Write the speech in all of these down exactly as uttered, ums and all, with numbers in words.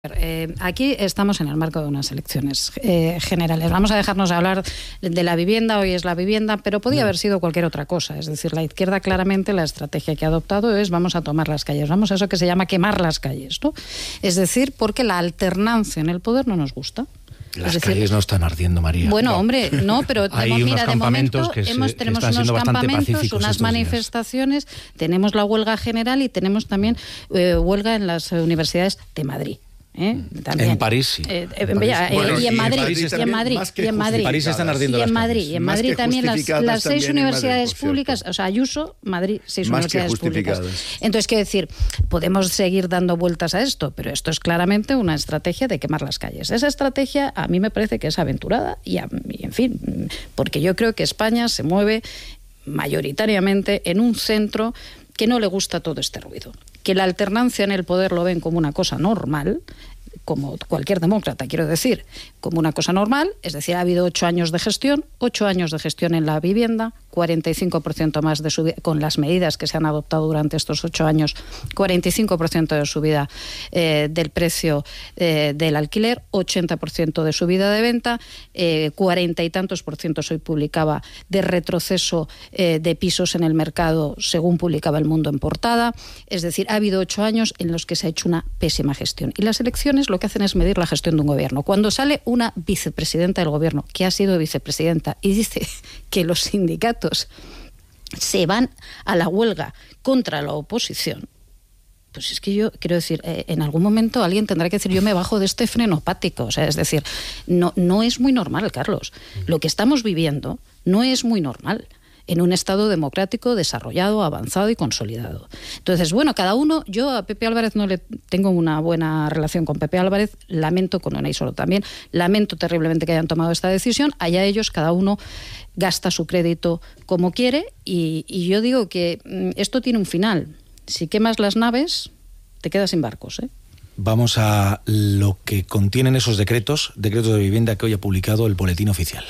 Eh, aquí estamos en el marco de unas elecciones eh, generales. Vamos a dejarnos hablar de la vivienda, hoy es la vivienda, pero podía haber sido cualquier otra cosa. Es decir, la izquierda claramente la estrategia que ha adoptado es vamos a tomar las calles, vamos a eso que se llama quemar las calles, ¿no? Es decir, porque la alternancia en el poder no nos gusta. Las es decir, calles no están ardiendo, María. Bueno, no. hombre, no, pero hay hemos, unos mira, campamentos de momento que se, hemos, que tenemos están unos campamentos, unas manifestaciones, días. tenemos la huelga general y tenemos también eh, huelga en las universidades de Madrid. ¿Eh? En París sí. Eh, eh, en París. Bueno, y en Madrid, y en Madrid, y en Madrid. En París están ardiendo y en las Madrid, calles. y en Madrid también las, las seis universidades públicas, o sea, Ayuso, Madrid, seis más universidades públicas. Entonces, quiero decir, podemos seguir dando vueltas a esto, pero esto es claramente una estrategia de quemar las calles. Esa estrategia a mí me parece que es aventurada y, a, y en fin, porque yo creo que España se mueve mayoritariamente en un centro que no le gusta todo este ruido, que la alternancia en el poder lo ven como una cosa normal, como cualquier demócrata, quiero decir, como una cosa normal, es decir, ha habido ocho años de gestión, ocho años de gestión en la vivienda, cuarenta y cinco por ciento más de subida, con las medidas que se han adoptado durante estos ocho años, cuarenta y cinco por ciento de subida eh, del precio eh, del alquiler, ochenta por ciento de subida de venta, eh, cuarenta y tantos por ciento hoy publicaba de retroceso eh, de pisos en el mercado, según publicaba El Mundo en portada. Es decir, ha habido ocho años en los que se ha hecho una pésima gestión. Y las elecciones lo que hacen es medir la gestión de un gobierno. Cuando sale una vicepresidenta del gobierno, que ha sido vicepresidenta, y dice que los sindicatos se van a la huelga contra la oposición, pues es que yo quiero decir, eh, en algún momento alguien tendrá que decir yo me bajo de este frenopático. O sea, es decir, no, no es muy normal, Carlos. Lo que estamos viviendo no es muy normal en un Estado democrático desarrollado, avanzado y consolidado. Entonces, bueno, cada uno, yo a Pepe Álvarez no le tengo una buena relación con Pepe Álvarez, lamento con Unai Solo también, lamento terriblemente que hayan tomado esta decisión, allá ellos, cada uno gasta su crédito como quiere y, y yo digo que mm, esto tiene un final. Si quemas las naves, te quedas sin barcos, ¿eh? Vamos a lo que contienen esos decretos, decretos de vivienda que hoy ha publicado el Boletín Oficial.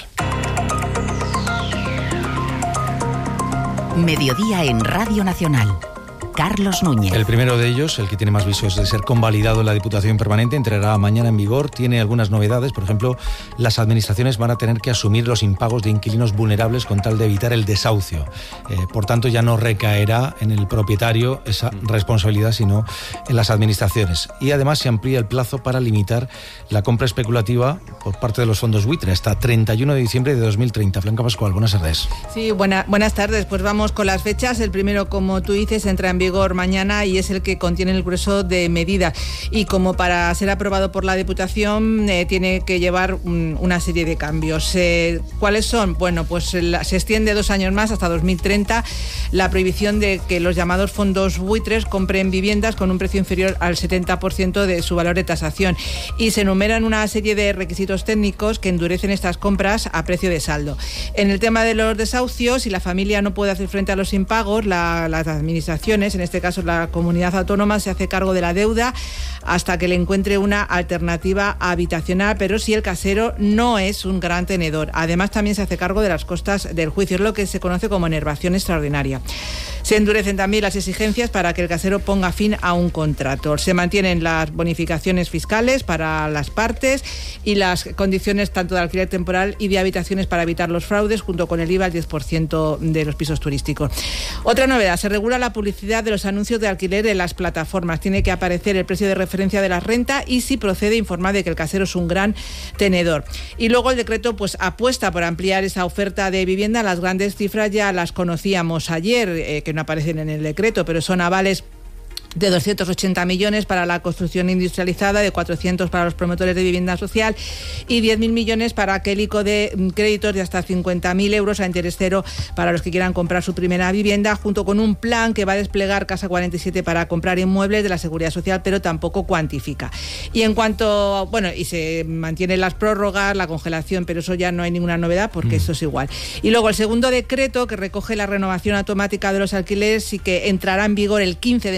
Mediodía en Radio Nacional. Carlos Núñez. El primero de ellos, el que tiene más visos de ser convalidado en la Diputación Permanente, entrará mañana en vigor. Tiene algunas novedades. Por ejemplo, las administraciones van a tener que asumir los impagos de inquilinos vulnerables con tal de evitar el desahucio. Eh, por tanto, ya no recaerá en el propietario esa responsabilidad, sino en las administraciones. Y además se amplía el plazo para limitar la compra especulativa por parte de los fondos buitre hasta treinta y uno de diciembre de dos mil treinta. Blanca Pascual, buenas tardes. Sí, buena, buenas tardes. Pues vamos con las fechas. El primero, como tú dices, entra en vigor mañana y es el que contiene el grueso de medidas. Y como para ser aprobado por la Diputación eh, tiene que llevar un, una serie de cambios. Eh, ¿Cuáles son? Bueno, pues la, se extiende dos años más, hasta dos mil treinta, la prohibición de que los llamados fondos buitres compren viviendas con un precio inferior al setenta por ciento de su valor de tasación. Y se enumeran una serie de requisitos técnicos que endurecen estas compras a precio de saldo. En el tema de los desahucios, si la familia no puede hacer frente a los impagos, la, las administraciones, en este caso la comunidad autónoma, se hace cargo de la deuda hasta que le encuentre una alternativa habitacional, pero si el casero no es un gran tenedor. Además, también se hace cargo de las costas del juicio, es lo que se conoce como enervación extraordinaria. Se endurecen también las exigencias para que el casero ponga fin a un contrato. Se mantienen las bonificaciones fiscales para las partes y las condiciones tanto de alquiler temporal y de habitaciones para evitar los fraudes, junto con el I V A al diez por ciento de los pisos turísticos. Otra novedad, se regula la publicidad de los anuncios de alquiler en las plataformas. Tiene que aparecer el precio de referencia de la renta y, si procede, informar de que el casero es un gran tenedor. Y luego el decreto pues apuesta por ampliar esa oferta de vivienda. Las grandes cifras ya las conocíamos ayer, eh, que no aparecen en el decreto, pero son avales de doscientos ochenta millones para la construcción industrializada, de cuatrocientos para los promotores de vivienda social y diez mil millones para aquel ICO de créditos de hasta cincuenta mil euros a interés cero para los que quieran comprar su primera vivienda, junto con un plan que va a desplegar Casa cuarenta y siete para comprar inmuebles de la Seguridad Social, pero tampoco cuantifica. Y en cuanto, bueno, y se mantienen las prórrogas, la congelación, pero eso ya no hay ninguna novedad porque mm. eso es igual. Y luego el segundo decreto, que recoge la renovación automática de los alquileres y que entrará en vigor el quince de noviembre,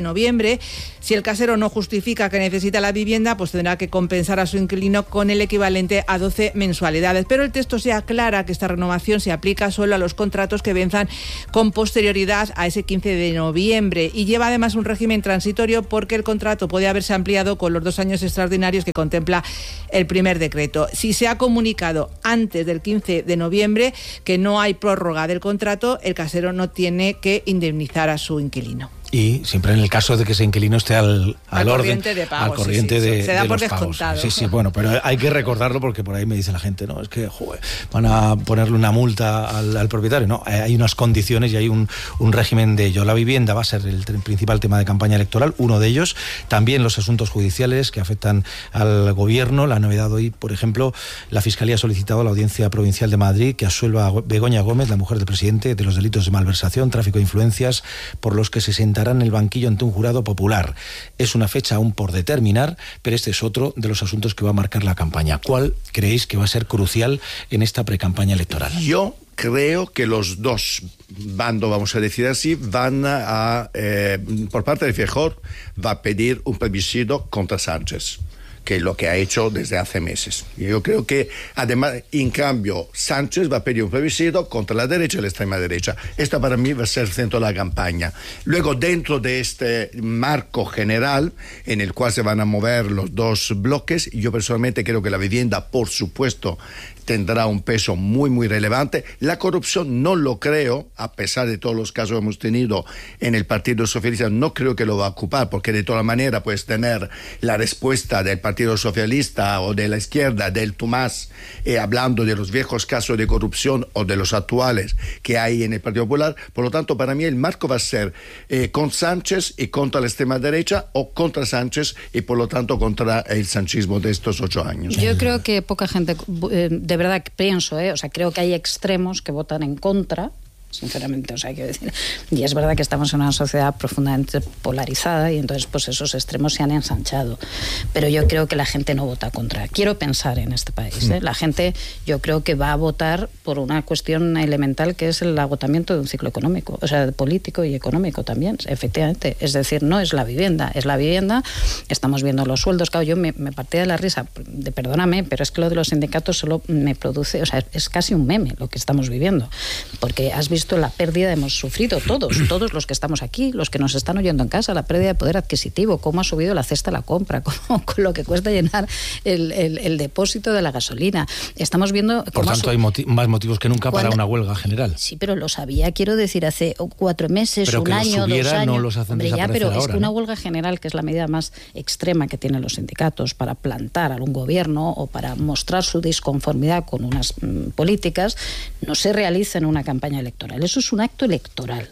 noviembre. Si el casero no justifica que necesita la vivienda, pues tendrá que compensar a su inquilino con el equivalente a doce mensualidades. Pero el texto se aclara que esta renovación se aplica solo a los contratos que venzan con posterioridad a ese quince de noviembre y lleva además un régimen transitorio porque el contrato puede haberse ampliado con los dos años extraordinarios que contempla el primer decreto. Si se ha comunicado antes del quince de noviembre que no hay prórroga del contrato, el casero no tiene que indemnizar a su inquilino. Y siempre en el caso de que ese inquilino esté al, al, al orden, de pago, al corriente sí, sí, de, se da de por los pagos. descontado. Sí, sí, bueno, pero hay que recordarlo porque por ahí me dice la gente, no, es que joder, van a ponerle una multa al, al propietario. No, hay unas condiciones y hay un, un régimen de ello. La vivienda va a ser el principal tema de campaña electoral, uno de ellos. También los asuntos judiciales que afectan al gobierno. La novedad hoy, por ejemplo, la Fiscalía ha solicitado a la Audiencia Provincial de Madrid que absuelva a Begoña Gómez, la mujer del presidente, de los delitos de malversación, tráfico de influencias, por los que se sentará en el banquillo ante un jurado popular. Es una fecha aún por determinar, pero este es otro de los asuntos que va a marcar la campaña. ¿Cuál creéis que va a ser crucial en esta precampaña electoral? Yo creo que los dos bandos, vamos a decir así, van a, eh, por parte de Feijóo, va a pedir un plebiscito contra Sánchez, que es lo que ha hecho desde hace meses. Yo creo que, además, en cambio, Sánchez va a pedir un plebiscito contra la derecha y la extrema derecha. Esto para mí va a ser el centro de la campaña. Luego, dentro de este marco general, en el cual se van a mover los dos bloques, yo personalmente creo que la vivienda, por supuesto, tendrá un peso muy, muy relevante. La corrupción no lo creo, a pesar de todos los casos que hemos tenido en el Partido Socialista, no creo que lo va a ocupar, porque de todas maneras puedes tener la respuesta del Partido Socialista o de la izquierda, del Tomás, eh, hablando de los viejos casos de corrupción o de los actuales que hay en el Partido Popular. Por lo tanto, para mí el marco va a ser eh, con Sánchez y contra la extrema derecha, o contra Sánchez y por lo tanto contra el sanchismo de estos ocho años. Yo creo que poca gente... Eh, de verdad pienso, ¿eh? O sea, creo que hay extremos que votan en contra, sinceramente, o sea, quiero decir, y es verdad que estamos en una sociedad profundamente polarizada y entonces pues esos extremos se han ensanchado, pero yo creo que la gente no vota contra. Quiero pensar en este país, ¿eh? La gente, yo creo que va a votar por una cuestión elemental que es el agotamiento de un ciclo económico, o sea, político y económico también, efectivamente, es decir, no es la vivienda, es la vivienda, estamos viendo los sueldos, claro, yo me, me partía de la risa, de, perdóname, pero es que lo de los sindicatos solo me produce, o sea, es casi un meme lo que estamos viviendo, porque has visto la pérdida, hemos sufrido todos, todos los que estamos aquí, los que nos están oyendo en casa, la pérdida de poder adquisitivo, cómo ha subido la cesta de la compra, cómo, con lo que cuesta llenar el, el, el depósito de la gasolina. Estamos viendo... Por tanto, hay moti- más motivos que nunca para una huelga general. Sí, pero lo sabía, quiero decir, hace cuatro meses, pero un año, subiera, dos años... No los hacen Hombre, ya, pero ahora, es que una ¿no? huelga general, que es la medida más extrema que tienen los sindicatos para plantar a un gobierno o para mostrar su disconformidad con unas mm, políticas, no se realiza en una campaña electoral. Eso es un acto electoral.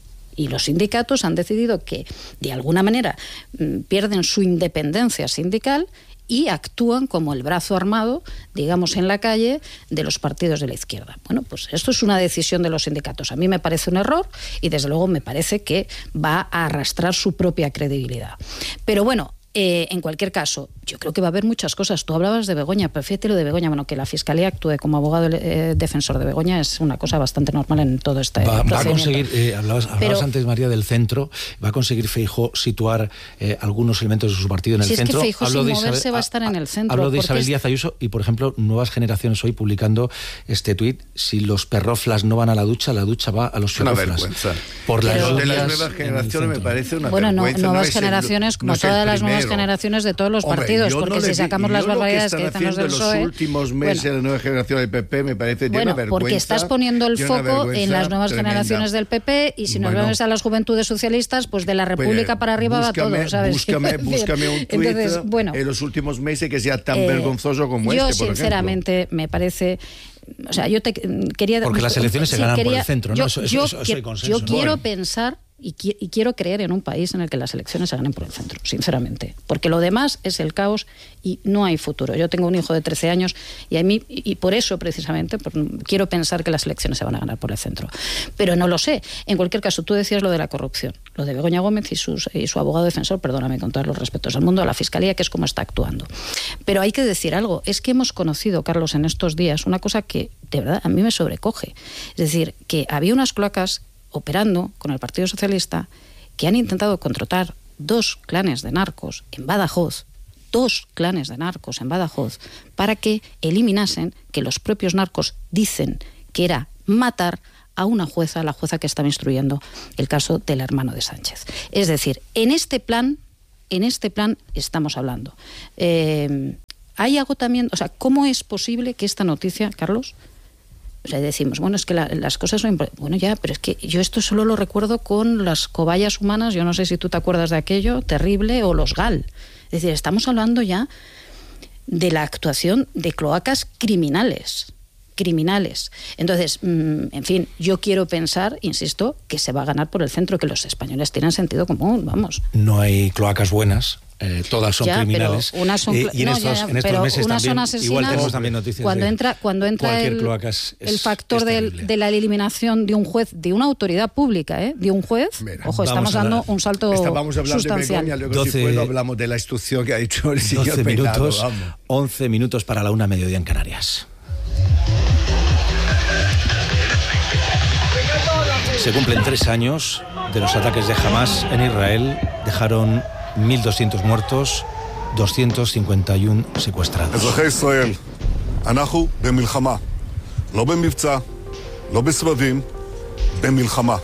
Y los sindicatos han decidido que, de alguna manera, mm, pierden su independencia sindical y actúan como el brazo armado, digamos, en la calle de los partidos de la izquierda. Bueno, pues esto es una decisión de los sindicatos. A mí me parece un error y, desde luego, me parece que va a arrastrar su propia credibilidad. Pero bueno, Eh, en cualquier caso, yo creo que va a haber muchas cosas. Tú hablabas de Begoña, pero fíjate lo de Begoña, bueno, que la Fiscalía actúe como abogado eh, defensor de Begoña es una cosa bastante normal en todo este va, procedimiento. Va a conseguir, eh, hablabas, hablabas pero, antes, María, del centro, va a conseguir Feijóo situar eh, algunos elementos de su partido en el si centro. Es que Feijóo, hablo sin de moverse, Isabel, va a estar en el centro. Hablo de Isabel es... Díaz Ayuso y, por ejemplo, Nuevas Generaciones hoy publicando este tuit: si los perroflas no van a la ducha, la ducha va a los perroflas. Una vergüenza. Por las pero de las Nuevas Generaciones me parece una bueno, vergüenza. Bueno, Nuevas no Generaciones, el, como no todas las nuevas generaciones de todos los Hombre, partidos, porque no si sacamos las barbaridades que, que dicen los del P S O E... los últimos meses bueno, de la nueva generación del P P me parece bueno, una vergüenza. Porque estás poniendo el foco en las nuevas tremenda. generaciones del P P y si nos bueno, vemos a las juventudes socialistas, pues de la República pues, para arriba búscame, va todo, ¿sabes? Búscame, búscame un tuit Entonces, bueno, en los últimos meses que sea tan eh, vergonzoso como yo, este, por sinceramente, ejemplo. me parece... O sea, yo te quería... Porque las elecciones sí, se ganan quería, por el centro, ¿no? Yo, eso, yo, eso, eso, eso hay consenso. Yo ¿no? quiero bueno. pensar... Y, qui- y quiero creer en un país en el que las elecciones se ganen por el centro, sinceramente, porque lo demás es el caos y no hay futuro. Yo tengo un hijo de trece años y a mí y, y por eso precisamente por, quiero pensar que las elecciones se van a ganar por el centro, pero no lo sé. En cualquier caso, tú decías lo de la corrupción, lo de Begoña Gómez y, sus, y su abogado defensor, perdóname, con todos los respetos al mundo, a la Fiscalía, que es como está actuando. Pero hay que decir algo, es que hemos conocido, Carlos, en estos días una cosa que de verdad a mí me sobrecoge, es decir, que había unas cloacas operando con el Partido Socialista que han intentado contratar dos clanes de narcos en Badajoz, dos clanes de narcos en Badajoz, para que eliminasen, que los propios narcos dicen que era matar a una jueza, la jueza que estaba instruyendo el caso del hermano de Sánchez. Es decir, en este plan, en este plan estamos hablando. Eh, hay agotamiento, o sea, ¿cómo es posible que esta noticia, Carlos? O sea, decimos, bueno, es que la, las cosas son... Bueno, ya, pero es que yo esto solo lo recuerdo con las cobayas humanas, yo no sé si tú te acuerdas de aquello, terrible, o los GAL. Es decir, estamos hablando ya de la actuación de cloacas criminales. criminales. Entonces, mmm, en fin, yo quiero pensar, insisto, que se va a ganar por el centro, que los españoles tienen sentido común, vamos. No hay cloacas buenas. Eh, todas son ya, criminales unas son, eh, y en, no, estos, ya, en estos meses también igual tenemos también noticias cuando de entra cuando entra el, es, el factor es del, de la eliminación de un juez, de una autoridad pública, ¿eh? de un juez. Mira, ojo, estamos dando un salto Estábamos hablando sustancial. de Begoña, luego doce, si puedo, hablamos de la instrucción que ha hecho el señor doce Peinado, minutos, vamos. once minutos para la una, mediodía en Canarias. Se cumplen tres años de los ataques de Hamás en Israel. Dejaron mil doscientos muertos, doscientos cincuenta y uno secuestrados. אזרחי ישראל, אנחנו במלחמה, לא במבצע, לא בסבבים, במלחמה.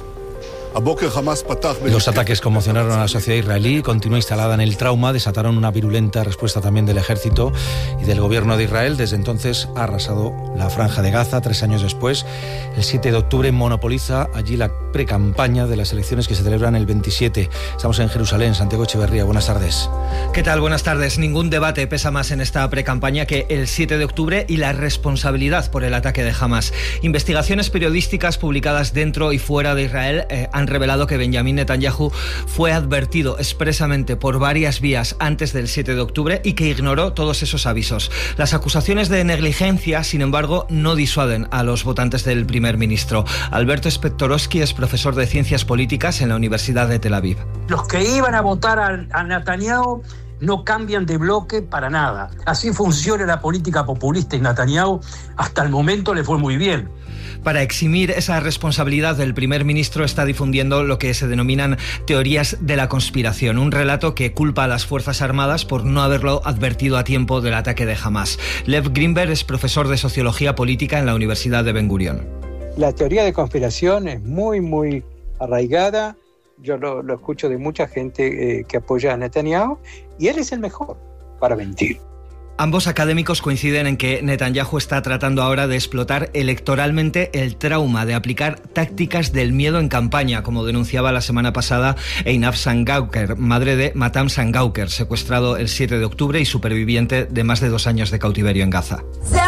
Los ataques conmocionaron a la sociedad israelí, continúa instalada en el trauma, desataron una virulenta respuesta también del ejército y del gobierno de Israel. Desde entonces ha arrasado la franja de Gaza. Tres años después, el siete de octubre, monopoliza allí la precampaña de las elecciones que se celebran el veintisiete. Estamos en Jerusalén. Santiago Echeverría, buenas tardes. ¿Qué tal? Buenas tardes. Ningún debate pesa más en esta precampaña que el siete de octubre y la responsabilidad por el ataque de Hamás. Investigaciones periodísticas publicadas dentro y fuera de Israel eh, han revelado que Benjamín Netanyahu fue advertido expresamente por varias vías antes del siete de octubre y que ignoró todos esos avisos. Las acusaciones de negligencia, sin embargo, no disuaden a los votantes del primer ministro. Alberto Spectorowski es profesor de Ciencias Políticas en la Universidad de Tel Aviv. Los que iban a votar a, a Netanyahu no cambian de bloque para nada. Así funciona la política populista y Netanyahu hasta el momento le fue muy bien. Para eximir esa responsabilidad del primer ministro está difundiendo lo que se denominan teorías de la conspiración, un relato que culpa a las Fuerzas Armadas por no haberlo advertido a tiempo del ataque de Hamás. Lev Grinberg es profesor de Sociología Política en la Universidad de Ben Gurion. La teoría de conspiración es muy, muy arraigada. Yo lo, lo escucho de mucha gente eh, que apoya a Netanyahu y él es el mejor para mentir. Ambos académicos coinciden en que Netanyahu está tratando ahora de explotar electoralmente el trauma, de aplicar tácticas del miedo en campaña, como denunciaba la semana pasada Einaf Sangauker, madre de Matam Sangauker, secuestrado el siete de octubre y superviviente de más de dos años de cautiverio en Gaza.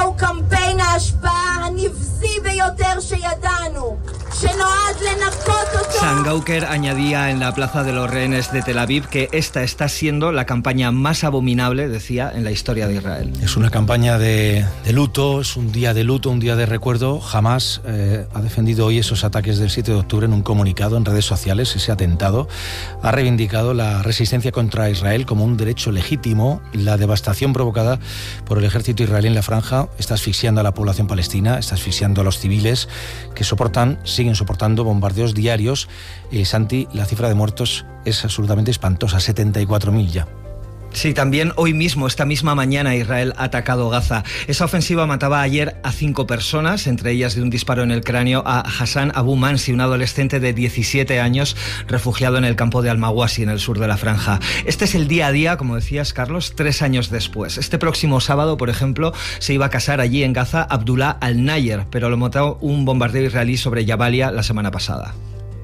Sangauker añadía en la Plaza de los Rehenes de Tel Aviv que esta está siendo la campaña más abominable, decía, en la historia de Israel. Es una campaña de, de luto, es un día de luto, un día de recuerdo. Hamás eh, ha defendido hoy esos ataques del siete de octubre en un comunicado en redes sociales. Ese atentado ha reivindicado la resistencia contra Israel como un derecho legítimo. La devastación provocada por el ejército israelí en la franja está asfixiando a la población palestina, está asfixiando a los civiles que soportan, siguen soportando bombardeos diarios. Eh, Santi, la cifra de muertos es absolutamente espantosa, setenta y cuatro mil ya. Sí, también hoy mismo, esta misma mañana, Israel ha atacado Gaza. Esa ofensiva mataba ayer a cinco personas, entre ellas de un disparo en el cráneo a Hassan Abu Mansi, un adolescente de diecisiete años, refugiado en el campo de Al-Mawasi, en el sur de la franja. Este es el día a día, como decías, Carlos, tres años después. Este próximo sábado, por ejemplo, se iba a casar allí en Gaza Abdullah Al-Nayer, pero lo mató un bombardeo israelí sobre Jabalia la semana pasada.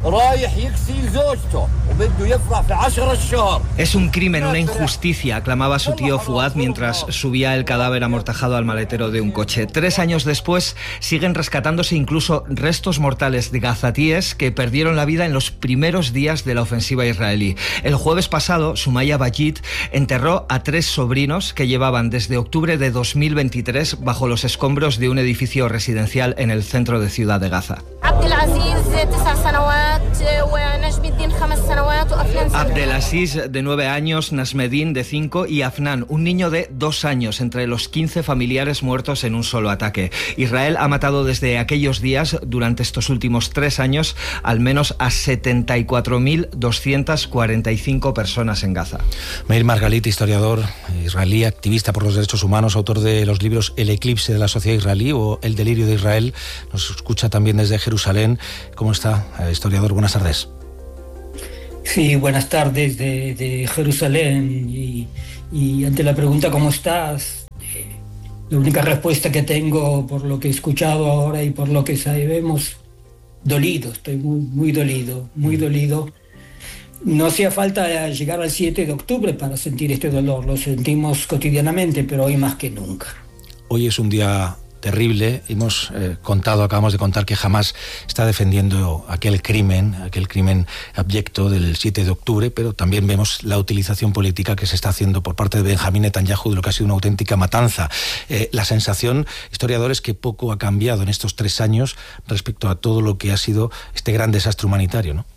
Es un crimen, una injusticia, aclamaba su tío Fuad mientras subía el cadáver amortajado al maletero de un coche. Tres años después siguen rescatándose incluso restos mortales de gazatíes que perdieron la vida en los primeros días de la ofensiva israelí. El jueves pasado, Sumaya Bayit enterró a tres sobrinos que llevaban desde octubre de dos mil veintitrés bajo los escombros de un edificio residencial en el centro de Ciudad de Gaza. Abdelaziz Abdelaziz, de nueve años, Nasmedin, de cinco, y Afnan, un niño de dos años, entre los quince familiares muertos en un solo ataque. Israel ha matado desde aquellos días, durante estos últimos tres años, al menos a setenta y cuatro mil doscientas cuarenta y cinco personas en Gaza. Meir Margalit, historiador israelí, activista por los derechos humanos, autor de los libros El eclipse de la sociedad israelí o El delirio de Israel, nos escucha también desde Jerusalén. ¿Cómo está, historiador? Buenas tardes. Sí, buenas tardes de, de Jerusalén. Y, y ante la pregunta ¿cómo estás?, eh, la única respuesta que tengo, por lo que he escuchado ahora y por lo que sabemos, dolido, estoy muy, muy dolido, muy dolido. No hacía falta llegar al siete de octubre para sentir este dolor, lo sentimos cotidianamente, pero hoy más que nunca. Hoy es un día terrible. Hemos eh, contado, acabamos de contar que Hamás está defendiendo aquel crimen, aquel crimen abyecto del siete de octubre, pero también vemos la utilización política que se está haciendo por parte de Benjamín Netanyahu de lo que ha sido una auténtica matanza. Eh, la sensación, historiadores, es que poco ha cambiado en estos tres años respecto a todo lo que ha sido este gran desastre humanitario, ¿no?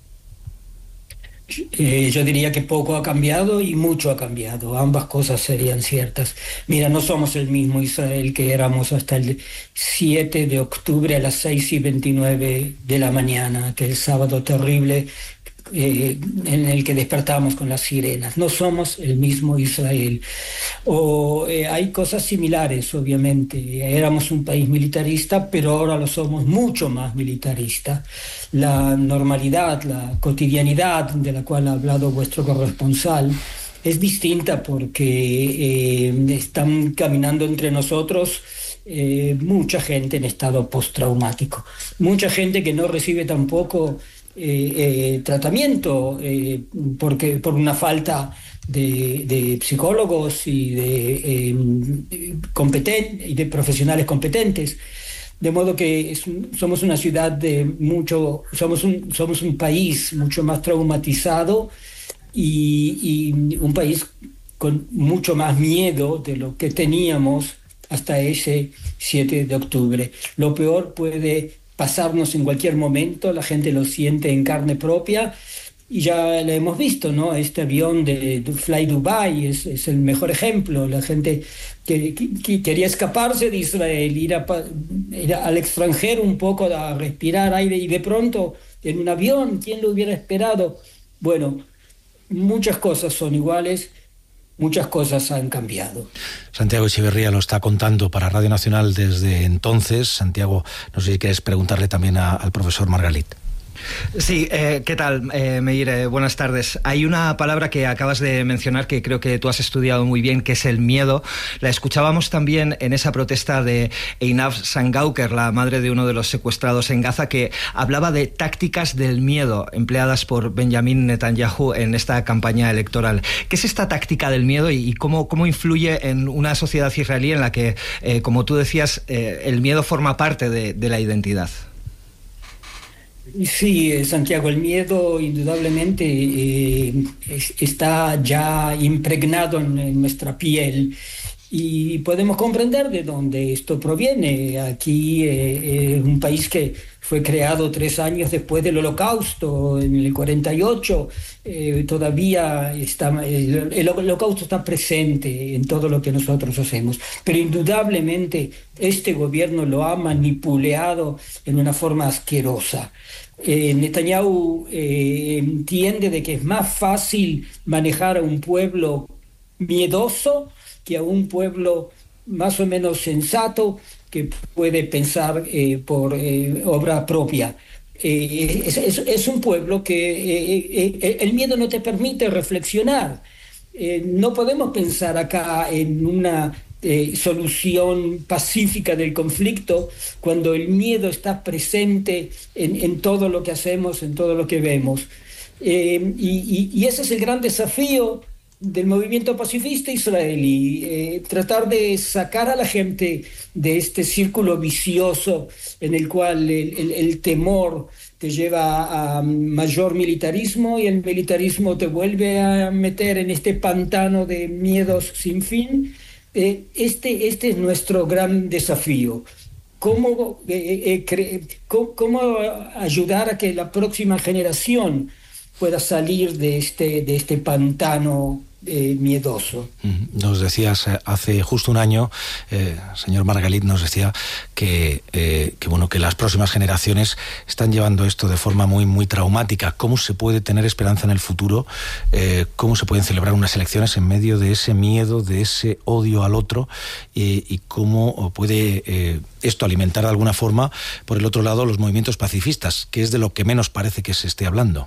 Eh, yo diría que poco ha cambiado y mucho ha cambiado. Ambas cosas serían ciertas. Mira, no somos el mismo Israel que éramos hasta el siete de octubre a las seis y veintinueve de la mañana, aquel sábado terrible eh, en el que despertamos con las sirenas. No somos el mismo Israel. O, eh, hay cosas similares, obviamente. Éramos un país militarista, pero ahora lo somos mucho más militarista. La normalidad, la cotidianidad de la cual ha hablado vuestro corresponsal es distinta porque eh, están caminando entre nosotros eh, mucha gente en estado postraumático, mucha gente que no recibe tampoco eh, eh, tratamiento eh, porque por una falta de, de psicólogos y de, eh, competen- y de profesionales competentes. De modo que es, somos una ciudad de mucho, somos un, somos un país mucho más traumatizado y, y un país con mucho más miedo de lo que teníamos hasta ese siete de octubre. Lo peor puede pasarnos en cualquier momento, la gente lo siente en carne propia. Y ya lo hemos visto, ¿no? Este avión de Fly Dubai es, es el mejor ejemplo. La gente que, que quería escaparse de Israel, ir, a, ir al extranjero un poco a respirar aire y de pronto en un avión, ¿quién lo hubiera esperado? Bueno, muchas cosas son iguales, muchas cosas han cambiado. Santiago Echeverría lo está contando para Radio Nacional desde entonces. Santiago, no sé si quieres preguntarle también a, al profesor Margalit. Sí, eh, ¿qué tal, eh, Meir? Eh, buenas tardes. Hay una palabra que acabas de mencionar que creo que tú has estudiado muy bien, que es el miedo. La escuchábamos también en esa protesta de Einaf Sangauker, la madre de uno de los secuestrados en Gaza, que hablaba de tácticas del miedo empleadas por Benjamín Netanyahu en esta campaña electoral. ¿Qué es esta táctica del miedo y cómo, cómo influye en una sociedad israelí en la que, eh, como tú decías, eh, el miedo forma parte de, de la identidad? Sí, Santiago, el miedo indudablemente eh, es, está ya impregnado en, en nuestra piel y podemos comprender de dónde esto proviene. Aquí eh, es un país que fue creado tres años después del Holocausto, en el cuarenta y ocho, eh, todavía está, el, el Holocausto está presente en todo lo que nosotros hacemos, pero indudablemente este gobierno lo ha manipulado en una forma asquerosa. Eh, Netanyahu eh, entiende de que es más fácil manejar a un pueblo miedoso que a un pueblo más o menos sensato que puede pensar eh, por eh, obra propia. Eh, es, es, es un pueblo que eh, eh, el miedo no te permite reflexionar. Eh, no podemos pensar acá en una Eh, solución pacífica del conflicto cuando el miedo está presente en, en todo lo que hacemos, en todo lo que vemos. Eh, y, y, y ese es el gran desafío del movimiento pacifista israelí, eh, tratar de sacar a la gente de este círculo vicioso en el cual el, el, el temor te lleva a mayor militarismo y el militarismo te vuelve a meter en este pantano de miedos sin fin. Eh, este, este es nuestro gran desafío. cómo, eh, eh, cre- cómo, cómo ayudar a que la próxima generación pueda salir de este, de este pantano eh, miedoso. Nos decías eh, hace justo un año, eh, señor Margalit, nos decía que, eh, que bueno que las próximas generaciones están llevando esto de forma muy muy traumática. ¿Cómo se puede tener esperanza en el futuro? Eh, ¿Cómo se pueden celebrar unas elecciones en medio de ese miedo, de ese odio al otro? Eh, ¿Y cómo puede eh, esto alimentar de alguna forma, por el otro lado, los movimientos pacifistas, que es de lo que menos parece que se esté hablando?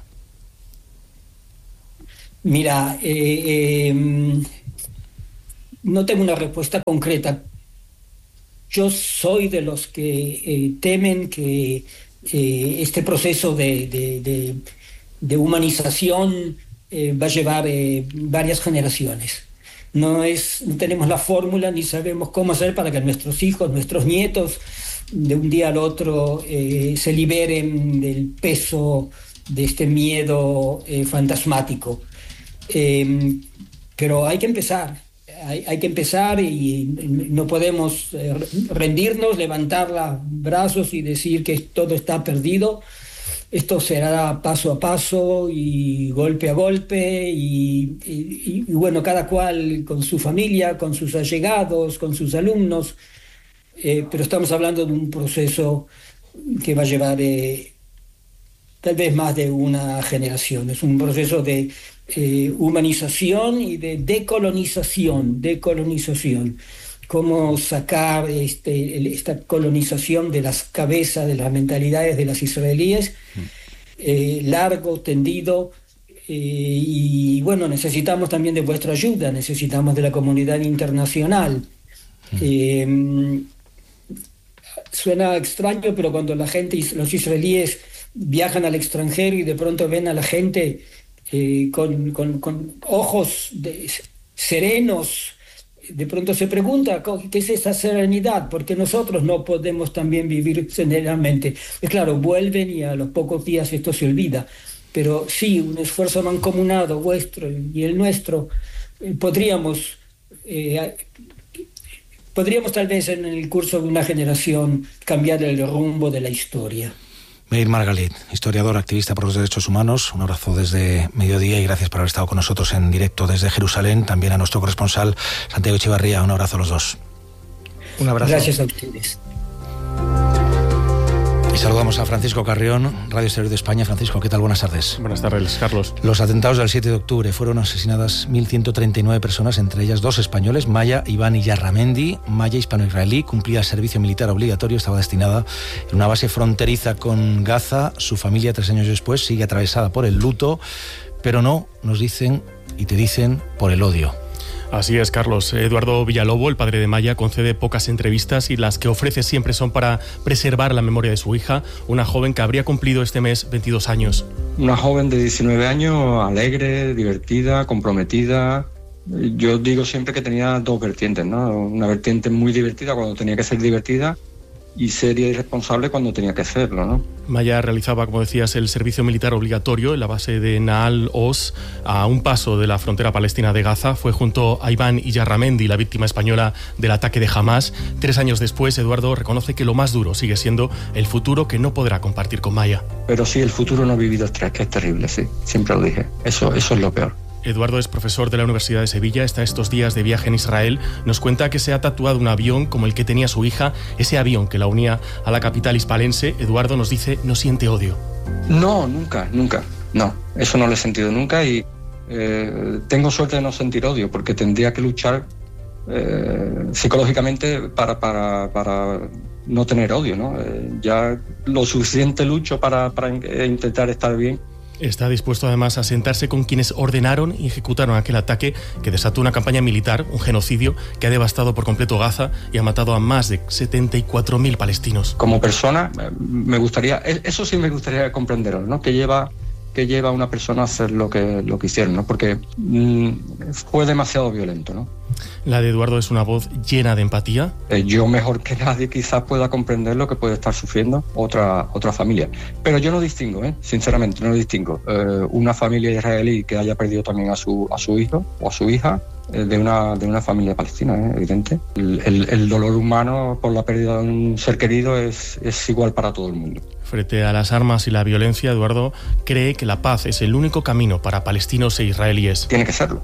Mira, eh, eh, no tengo una respuesta concreta. Yo soy de los que eh, temen que eh, este proceso de, de, de, de humanización eh, va a llevar eh, varias generaciones. No, es, no tenemos la fórmula ni sabemos cómo hacer para que nuestros hijos, nuestros nietos, de un día al otro eh, se liberen del peso de este miedo eh, fantasmático. Eh, pero hay que empezar, hay, hay que empezar y no podemos eh, rendirnos, levantar los brazos y decir que todo está perdido. Esto será paso a paso y golpe a golpe y, y, y bueno, cada cual con su familia, con sus allegados, con sus alumnos, eh, pero estamos hablando de un proceso que va a llevar eh, tal vez más de una generación. Es un proceso de Eh, humanización y de decolonización, decolonización. Cómo sacar este, el, esta colonización de las cabezas, de las mentalidades de las israelíes, eh, largo, tendido, eh, y bueno, necesitamos también de vuestra ayuda, necesitamos de la comunidad internacional. Eh, suena extraño, pero cuando la gente, los israelíes viajan al extranjero y de pronto ven a la gente Eh, con, con, con ojos de, serenos, de pronto se pregunta ¿qué es esa serenidad? Porque nosotros no podemos también vivir serenamente. Es claro, vuelven y a los pocos días esto se olvida, pero sí, un esfuerzo mancomunado vuestro y el nuestro, eh, podríamos eh, podríamos tal vez en el curso de una generación cambiar el rumbo de la historia. Meir Margalit, historiador, activista por los derechos humanos, un abrazo desde mediodía y gracias por haber estado con nosotros en directo desde Jerusalén. También a nuestro corresponsal Santiago Echevarría, un abrazo a los dos. Un abrazo. Gracias a ustedes. Y saludamos a Francisco Carrión, Radio Exterior de España. Francisco, ¿qué tal? Buenas tardes. Buenas tardes, Carlos. Los atentados del siete de octubre fueron asesinadas mil ciento treinta y nueve personas, entre ellas dos españoles, Maya Iván Iyarramendi. Maya, hispano-israelí, cumplía servicio militar obligatorio, estaba destinada en una base fronteriza con Gaza. Su familia, tres años después, sigue atravesada por el luto, pero no, nos dicen y te dicen, por el odio. Así es, Carlos. Eduardo Villalobo, el padre de Maya, concede pocas entrevistas y las que ofrece siempre son para preservar la memoria de su hija, una joven que habría cumplido este mes veintidós años. Una joven de diecinueve años, alegre, divertida, comprometida. Yo digo siempre que tenía dos vertientes, ¿no? Una vertiente muy divertida cuando tenía que ser divertida y seria y responsable cuando tenía que hacerlo, ¿no? Maya realizaba, como decías, el servicio militar obligatorio en la base de Naal Oz, a un paso de la frontera palestina de Gaza. Fue junto a Iván Iyarramendi, la víctima española del ataque de Hamás. Tres años después, Eduardo reconoce que lo más duro sigue siendo el futuro que no podrá compartir con Maya. Pero sí, el futuro no vivido es que es terrible, sí. Siempre lo dije. Eso, eso es lo peor. Eduardo es profesor de la Universidad de Sevilla, está estos días de viaje en Israel. Nos cuenta que se ha tatuado un avión como el que tenía su hija, ese avión que la unía a la capital hispalense. Eduardo nos dice, no siente odio. No, nunca, nunca. No, eso no lo he sentido nunca y eh, tengo suerte de no sentir odio porque tendría que luchar eh, psicológicamente para, para, para no tener odio, ¿no? Eh, ya lo suficiente lucho para, para intentar estar bien. Está dispuesto además a sentarse con quienes ordenaron y ejecutaron aquel ataque que desató una campaña militar, un genocidio que ha devastado por completo Gaza y ha matado a más de setenta y cuatro mil palestinos. Como persona, me gustaría, eso sí me gustaría comprenderlo, ¿no? Que lleva, que lleva a una persona a hacer lo que, lo que hicieron, ¿no? Porque mmm, fue demasiado violento, ¿no? La de Eduardo es una voz llena de empatía. Eh, yo mejor que nadie quizás pueda comprender lo que puede estar sufriendo otra, otra familia. Pero yo no distingo, ¿eh? Sinceramente, no distingo. Eh, una familia israelí que haya perdido también a su, a su hijo o a su hija de una, de una familia palestina, ¿eh? Evidente. El, el, el dolor humano por la pérdida de un ser querido es, es igual para todo el mundo. Frente a las armas y la violencia, Eduardo cree que la paz es el único camino para palestinos e israelíes. Tiene que serlo.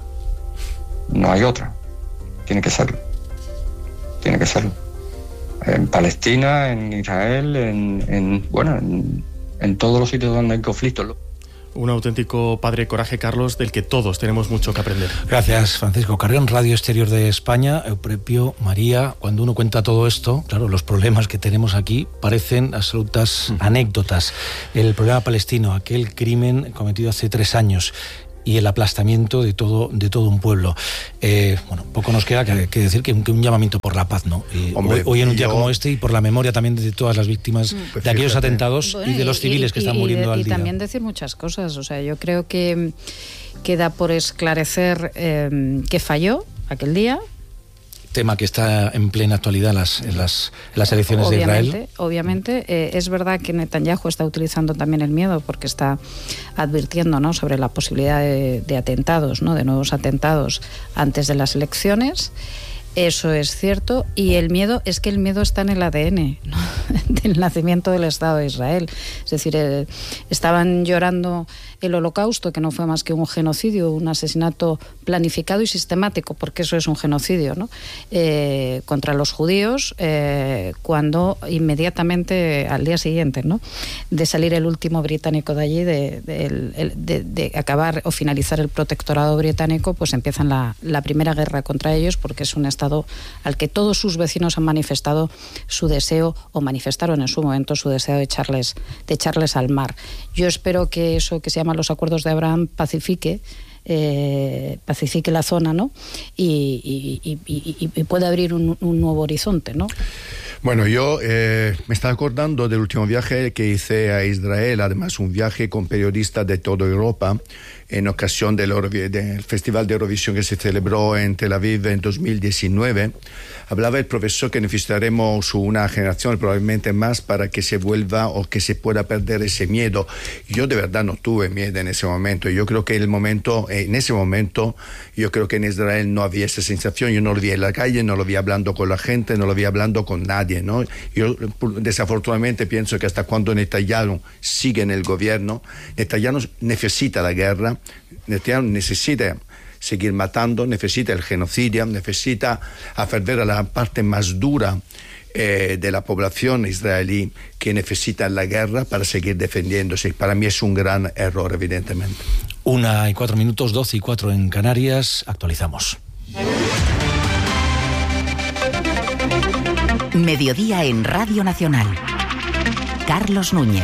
No hay otra. Tiene que serlo. Tiene que serlo. En Palestina, en Israel, en, en bueno, en, en todos los sitios donde hay conflictos. Un auténtico padre coraje, Carlos, del que todos tenemos mucho que aprender. Gracias, Francisco Carrión, Radio Exterior de España. Euprepio, María, cuando uno cuenta todo esto, claro, los problemas que tenemos aquí parecen absolutas anécdotas. El problema palestino, aquel crimen cometido hace tres años y el aplastamiento de todo de todo un pueblo. Eh, bueno, poco nos queda que, que decir que un, que un llamamiento por la paz, ¿no? Eh, Hombre, hoy, hoy en un día yo... como este y por la memoria también de todas las víctimas pues de aquellos fíjate. atentados bueno, y de los civiles y, que están y, muriendo y, al y día. Y también decir muchas cosas. O sea, yo creo que queda por esclarecer eh, qué falló aquel día. Tema que está en plena actualidad en las, en las, en las elecciones obviamente, de Israel. Obviamente, eh, es verdad que Netanyahu está utilizando también el miedo porque está advirtiendo, ¿no?, sobre la posibilidad de, de atentados, ¿no?, de nuevos atentados antes de las elecciones. Eso es cierto, y el miedo es que el miedo está en el A D N, ¿no?, del nacimiento del Estado de Israel. Es decir, eh, estaban llorando el Holocausto, que no fue más que un genocidio, un asesinato planificado y sistemático, porque eso es un genocidio, ¿no?, eh, contra los judíos, eh, cuando inmediatamente al día siguiente, ¿no?, de salir el último británico de allí, de, de, de, de acabar o finalizar el protectorado británico, pues empiezan la, la primera guerra contra ellos, porque es un Estado al que todos sus vecinos han manifestado su deseo, o manifestaron en su momento su deseo de echarles, de echarles al mar. Yo espero que eso que se llama los acuerdos de Abraham pacifique, eh, pacifique la zona, ¿no?, y, y, y, y pueda abrir un, un nuevo horizonte, ¿no? Bueno, yo eh, me estaba acordando del último viaje que hice a Israel, además un viaje con periodistas de toda Europa, en ocasión del, del Festival de Eurovisión que se celebró en Tel Aviv en dos mil diecinueve. Hablaba el profesor que necesitaremos una generación, probablemente más, para que se vuelva o que se pueda perder ese miedo. Yo de verdad no tuve miedo en ese momento. Yo creo que el momento, en ese momento, yo creo que en Israel no había esa sensación. Yo no lo vi en la calle, no lo vi hablando con la gente, no lo vi hablando con nadie, ¿no? Yo desafortunadamente pienso que hasta cuando Netanyahu sigue en el gobierno, Netanyahu necesita la guerra, Netanyahu necesita seguir matando, necesita el genocidio, necesita hacer ver a la parte más dura eh, de la población israelí que necesita la guerra para seguir defendiéndose. Para mí es un gran error, evidentemente. Una y cuatro minutos, doce y cuatro en Canarias. Actualizamos. Mediodía en Radio Nacional. Carlos Núñez.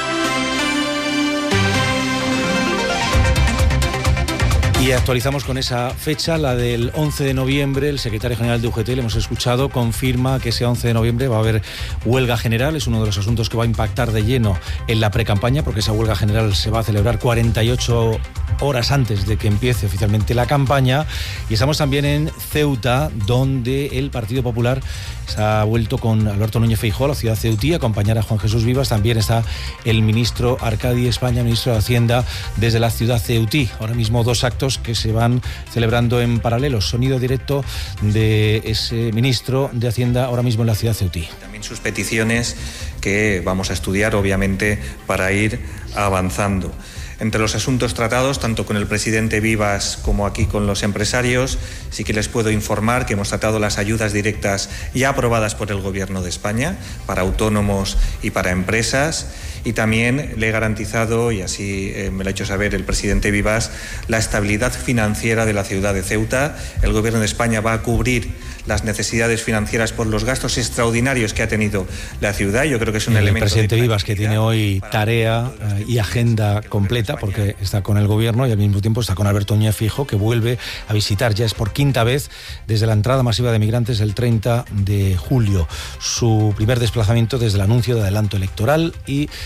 Y actualizamos con esa fecha, la del once de noviembre. El secretario general de U G T, le hemos escuchado, confirma que ese once de noviembre va a haber huelga general. Es uno de los asuntos que va a impactar de lleno en la precampaña, porque esa huelga general se va a celebrar cuarenta y ocho horas antes de que empiece oficialmente la campaña. Y estamos también en Ceuta, donde el Partido Popular se ha vuelto con Alberto Núñez Feijóo a la ciudad ceutí a acompañar a Juan Jesús Vivas. También está el ministro Arcadi España, ministro de Hacienda, desde la ciudad ceutí. Ahora mismo dos actos que se van celebrando en paralelo. Sonido directo de ese ministro de Hacienda ahora mismo en la ciudad ceutí. También sus peticiones que vamos a estudiar, obviamente, para ir avanzando. Entre los asuntos tratados, tanto con el presidente Vivas como aquí con los empresarios, sí que les puedo informar que hemos tratado las ayudas directas ya aprobadas por el Gobierno de España para autónomos y para empresas, y también le he garantizado, y así eh, me lo ha hecho saber el presidente Vivas, la estabilidad financiera de la ciudad de Ceuta. El Gobierno de España va a cubrir las necesidades financieras por los gastos extraordinarios que ha tenido la ciudad. Yo creo que es un el elemento. El presidente Vivas, que tiene hoy tarea eh, y agenda completa, porque está con el gobierno y al mismo tiempo está con Alberto Núñez Feijóo, que vuelve a visitar, ya es por quinta vez desde la entrada masiva de migrantes el treinta de julio. Su primer desplazamiento desde el anuncio de adelanto electoral, y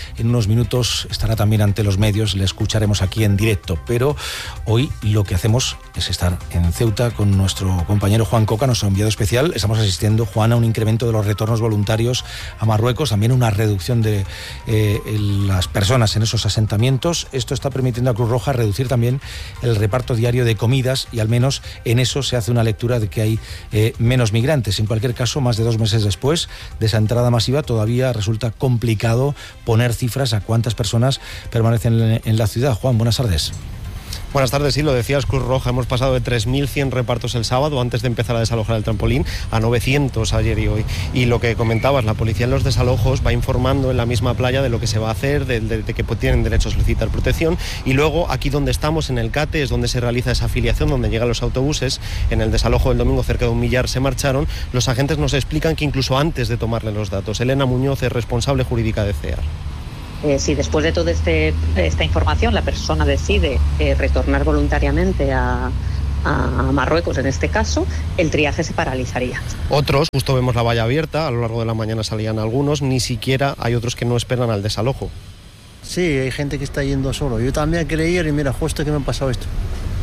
en unos minutos estará también ante los medios, le escucharemos aquí en directo, pero hoy lo que hacemos es estar en Ceuta con nuestro compañero Juan Coca, nuestro enviado especial. Estamos asistiendo, Juan, a un incremento de los retornos voluntarios a Marruecos, también una reducción de eh, las personas en esos asentamientos. Esto está permitiendo a Cruz Roja reducir también el reparto diario de comidas y al menos en eso se hace una lectura de que hay eh, menos migrantes. En cualquier caso, más de dos meses después de esa entrada masiva, todavía resulta complicado poner cifras a cuántas personas permanecen en, en la ciudad. Juan, buenas tardes. Buenas tardes, sí, lo decías, Cruz Roja, hemos pasado de tres mil cien repartos el sábado, antes de empezar a desalojar el trampolín, a novecientos ayer y hoy. Y lo que comentabas, la policía en los desalojos va informando en la misma playa de lo que se va a hacer, de, de, de que tienen derecho a solicitar protección, y luego aquí donde estamos, en el CATE, es donde se realiza esa afiliación, donde llegan los autobuses. En el desalojo del domingo cerca de un millar se marcharon. Los agentes nos explican que incluso antes de tomarle los datos, Elena Muñoz es responsable jurídica de C E A R. Eh, si después de toda este, esta información la persona decide eh, retornar voluntariamente a, a Marruecos, en este caso, el triaje se paralizaría. Otros, justo vemos la valla abierta, a lo largo de la mañana salían algunos, ni siquiera hay otros que no esperan al desalojo. Sí, hay gente que está yendo solo. Yo también quería ir y mira, justo que me ha pasado esto.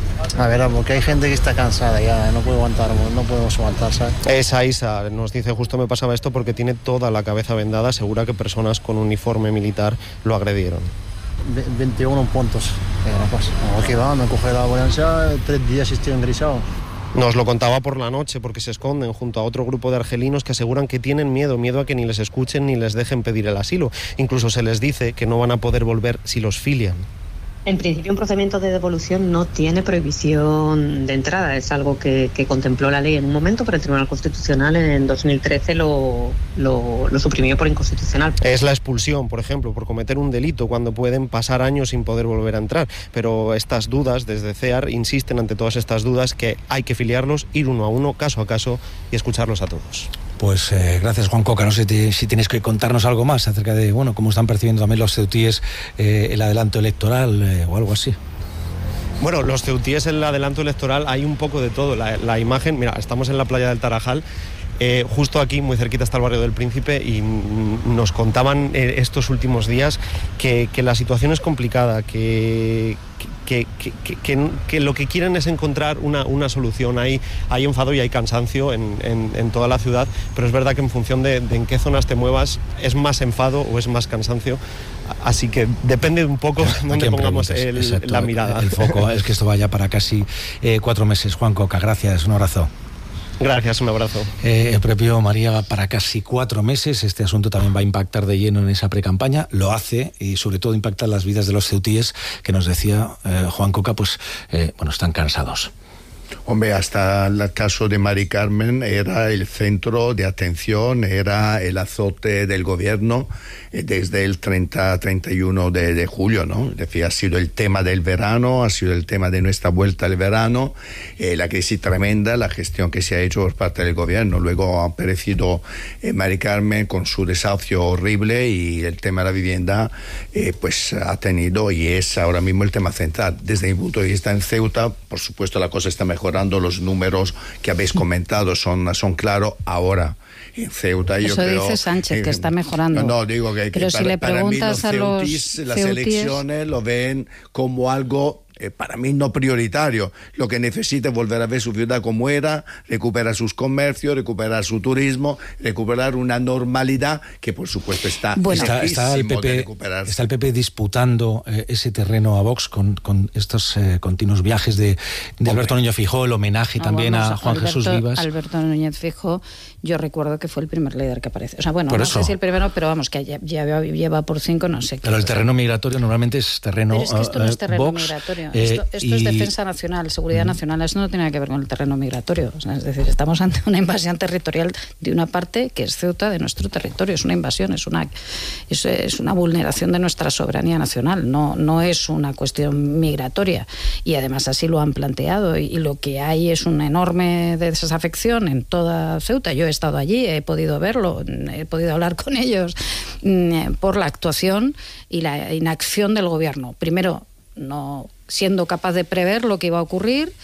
A ver, porque hay gente que está cansada ya, no puede aguantar, no podemos aguantar, ¿sabes? Esa Isa nos dice, justo me pasaba esto porque tiene toda la cabeza vendada, asegura que personas con uniforme militar lo agredieron. veintiuno puntos, ¿qué no pasa? Aquí va, me coge la ambulancia, tres días estoy engrisado. Nos lo contaba por la noche porque se esconden junto a otro grupo de argelinos que aseguran que tienen miedo, miedo a que ni les escuchen ni les dejen pedir el asilo. Incluso se les dice que no van a poder volver si los filian. En principio, un procedimiento de devolución no tiene prohibición de entrada. Es algo que, que contempló la ley en un momento, pero el Tribunal Constitucional en dos mil trece lo, lo, lo suprimió por inconstitucional. Es la expulsión, por ejemplo, por cometer un delito, cuando pueden pasar años sin poder volver a entrar. Pero estas dudas, desde C E A R, insisten ante todas estas dudas que hay que filiarlos, ir uno a uno, caso a caso, y escucharlos a todos. Pues eh, gracias, Juan Coca. No sé te, si tienes que contarnos algo más acerca de, bueno, cómo están percibiendo también los ceutíes eh, el adelanto electoral eh, o algo así. Bueno, los ceutíes en el adelanto electoral hay un poco de todo. La, la imagen, mira, estamos en la playa del Tarajal. Eh, justo aquí, muy cerquita, está el barrio del Príncipe y mm, nos contaban eh, estos últimos días que, que la situación es complicada, que, que, que, que, que, que lo que quieren es encontrar una, una solución. Hay, hay enfado y hay cansancio en, en, en toda la ciudad, pero es verdad que en función de, de en qué zonas te muevas es más enfado o es más cansancio. Así que depende un poco dónde pongamos el, exacto, la mirada. El foco es que esto vaya para casi eh, cuatro meses. Juan Coca, gracias, un abrazo. Gracias, un abrazo. Eh, el propio María, para casi cuatro meses este asunto también va a impactar de lleno en esa precampaña, lo hace y sobre todo impacta en las vidas de los ceutíes que nos decía eh, Juan Coca, pues eh, bueno, están cansados. Hombre, hasta el caso de Mari Carmen era el centro de atención, era el azote del gobierno eh, desde el treinta, treinta y uno de, de julio, ¿no? Es decir, ha sido el tema del verano, ha sido el tema de nuestra vuelta al verano, eh, la crisis tremenda, la gestión que se ha hecho por parte del gobierno. Luego ha aparecido eh, Mari Carmen con su desahucio horrible y el tema de la vivienda eh, pues ha tenido y es ahora mismo el tema central. Desde mi punto de vista en Ceuta, por supuesto la cosa está mejor. Mejorando, los números que habéis comentado son, son claros ahora en Ceuta. Eso yo creo, dice Sánchez, eh, que está mejorando. No, no digo que, que pero para, si le preguntas para mí los a ceutis, los las ceutíes, elecciones lo ven como algo eh, para mí no prioritario. Lo que necesita es volver a ver su ciudad como era, recuperar sus comercios, recuperar su turismo, recuperar una normalidad que por supuesto está bueno, está, está, el P P, está el P P disputando eh, ese terreno a Vox con, con estos eh, continuos viajes de, de Alberto Núñez Feijóo, el homenaje no, también vamos, a Juan Alberto, Jesús Vivas. Alberto Núñez Feijóo, yo recuerdo que fue el primer líder que aparece. O sea, bueno, por no eso. sé si el primero, pero vamos, que ya, ya lleva por cinco, no sé qué. Pero el terreno migratorio normalmente es terreno Pero es que esto no es terreno Vox, migratorio. Eh, esto esto y... es defensa nacional, seguridad mm. nacional. Esto no tiene nada que ver con el terreno migratorio. O sea, es decir, estamos ante una invasión territorial de una parte que es Ceuta, de nuestro territorio. Es una invasión, es una, es, es una vulneración de nuestra soberanía nacional. No, no es una cuestión migratoria. Y además así lo han planteado. Y, y lo que hay es una enorme desafección en toda Ceuta. Yo he estado allí, he podido verlo, he podido hablar con ellos mm, por la actuación y la inacción del gobierno. Primero, no siendo capaz de prever lo que iba a ocurrir,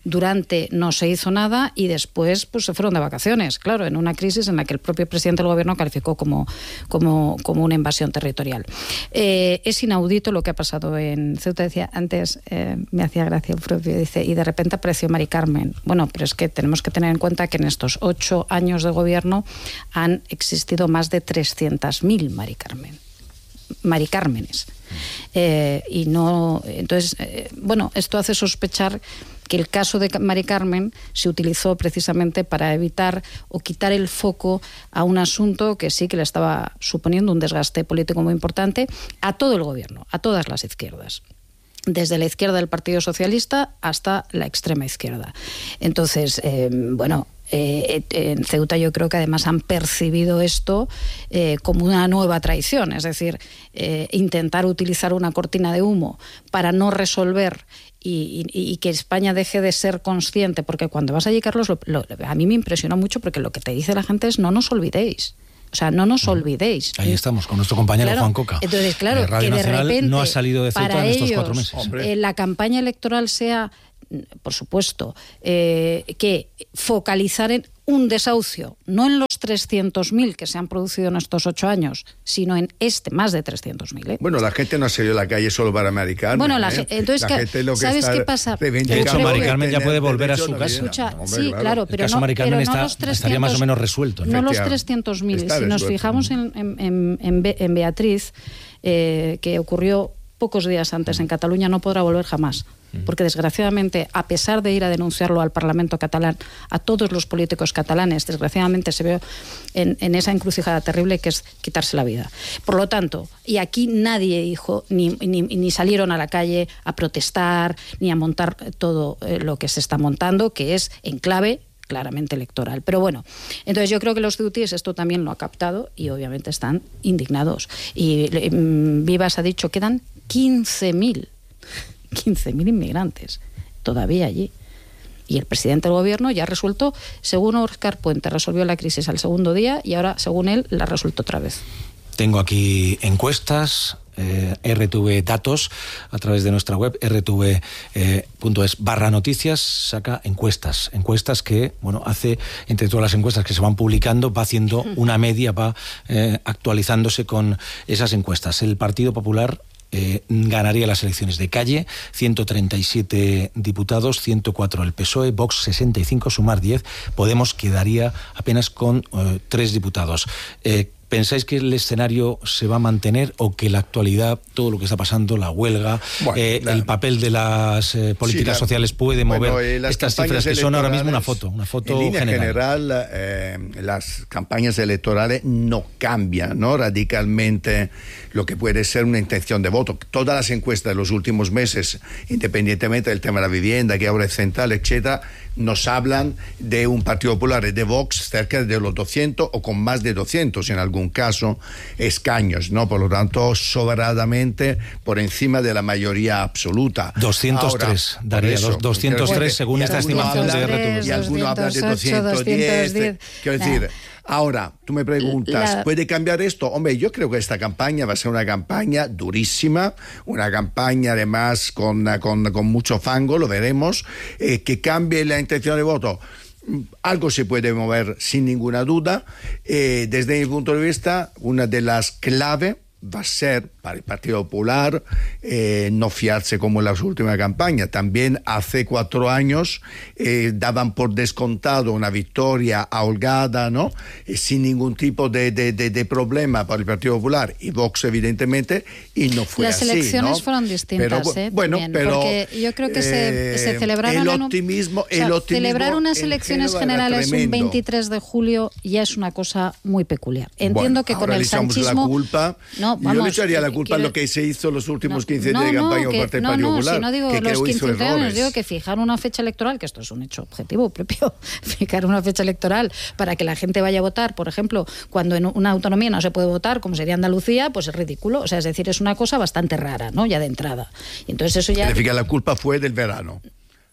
durante no se hizo nada y después pues se fueron de vacaciones, claro, en una crisis en la que el propio presidente del gobierno calificó como, como, como una invasión territorial. Eh, es inaudito lo que ha pasado en Ceuta. Decía antes, eh, me hacía gracia un propio, dice, y de repente apareció Mari Carmen. Bueno, pero es que tenemos que tener en cuenta que en estos ocho años de gobierno han existido más de trescientas mil Mari Carmen. Mari Cármenes. Eh, y no, entonces, eh, bueno, esto hace sospechar que el caso de Mari Carmen se utilizó precisamente para evitar o quitar el foco a un asunto que sí que le estaba suponiendo un desgaste político muy importante a todo el gobierno, a todas las izquierdas, desde la izquierda del Partido Socialista hasta la extrema izquierda. Entonces, eh, bueno, Eh, en Ceuta yo creo que además han percibido esto eh, como una nueva traición, es decir, eh, intentar utilizar una cortina de humo para no resolver y, y, y que España deje de ser consciente, porque cuando vas allí, Carlos, lo, lo, a mí me impresionó mucho porque lo que te dice la gente es no nos olvidéis. O sea, no nos olvidéis. Ahí estamos, con nuestro compañero claro, Juan Coca. Entonces, claro, eh, Radio que de Nacional repente no ha salido de Ceuta para en estos ellos, cuatro meses. Eh, la campaña electoral sea, por supuesto, eh, que focalizar en un desahucio, no en los trescientos mil que se han producido en estos ocho años, sino en este, más de trescientos mil. ¿eh? Bueno, la gente no ha salido a la calle solo para Mari Carmen. Bueno, la, ¿eh? entonces, la gente lo que ¿sabes está qué pasa? De hecho, Mari Carmen ya puede volver a su casa. Escucha, Hombre, sí, claro, claro pero, el caso no, Mari Carmen pero está, no los trescientos, estaría más o menos resuelto. No los trescientos mil. Si nos fijamos en, en, en, en Beatriz, eh, que ocurrió pocos días antes en Cataluña, no podrá volver jamás. Porque desgraciadamente, a pesar de ir a denunciarlo al Parlamento catalán, a todos los políticos catalanes, desgraciadamente se ve en, en esa encrucijada terrible que es quitarse la vida. Por lo tanto, y aquí nadie dijo, ni, ni, ni salieron a la calle a protestar, ni a montar todo eh, lo que se está montando, que es en clave claramente electoral. Pero bueno, entonces yo creo que los ceutíes esto también lo ha captado y obviamente están indignados. Y eh, Vivas ha dicho, quedan quince mil. quince mil inmigrantes todavía allí. Y el presidente del gobierno ya ha resuelto, según Óscar Puente, resolvió la crisis al segundo día y ahora, según él, la ha resuelto otra vez. Tengo aquí encuestas, eh, R T V Datos, a través de nuestra web, r t v punto es barra noticias, saca encuestas. Encuestas que, bueno, hace, entre todas las encuestas que se van publicando, va haciendo una media, va eh, actualizándose con esas encuestas. El Partido Popular Eh, ganaría las elecciones de calle, ciento treinta y siete diputados, ciento cuatro el P S O E, Vox sesenta y cinco, Sumar diez, Podemos quedaría apenas con eh, tres diputados. Eh, ¿Pensáis que el escenario se va a mantener o que la actualidad, todo lo que está pasando, la huelga, bueno, eh, la, el papel de las eh, políticas sí, la, sociales puede mover bueno, eh, estas cifras que son ahora mismo una foto, una foto en línea general? general eh, las campañas electorales no cambian, ¿no? radicalmente lo que puede ser una intención de voto. Todas las encuestas de los últimos meses, independientemente del tema de la vivienda, que ahora es central, etcétera, nos hablan de un Partido Popular y de Vox cerca de los doscientos o con más de doscientos en algún caso escaños, ¿no? Por lo tanto, sobradamente por encima de la mayoría absoluta. doscientos tres, ahora, daría eso, doscientos tres según esta estimación de R T V. Y alguno habla de doscientos diez. Quiero decir, ahora, tú me preguntas, la... ¿puede cambiar esto? Hombre, yo creo que esta campaña va a ser una campaña durísima, una campaña además con, con, con mucho fango, lo veremos, eh, que cambie la intención de voto. Algo se puede mover sin ninguna duda. Eh, desde mi punto de vista, una de las claves va a ser para el Partido Popular eh, no fiarse como en la última campaña. También hace cuatro años eh, daban por descontado una victoria holgada, ¿no? Eh, sin ningún tipo de, de, de, de problema para el Partido Popular y Vox, evidentemente, y no fue Las así. Las elecciones ¿no? fueron distintas, pero, ¿eh? Bueno, También, pero porque yo creo que se, eh, se celebraron el optimismo, en un, o sea, el optimismo celebrar unas elecciones generales un veintitrés de julio ya es una cosa muy peculiar. Entiendo bueno, que con el sanchismo la culpa. No, vamos, yo le echaría la culpa quiero... a lo que se hizo los últimos no, quince no, días de campaña no, por que, parte del no, Partido no, Popular. Si no digo que los quince años, digo que fijar una fecha electoral, que esto es un hecho objetivo propio, fijar una fecha electoral para que la gente vaya a votar, por ejemplo, cuando en una autonomía no se puede votar, como sería Andalucía, pues es ridículo. O sea, es decir, es una cosa bastante rara, ¿no? Ya de entrada. Y entonces eso ya... Significa la culpa fue del verano.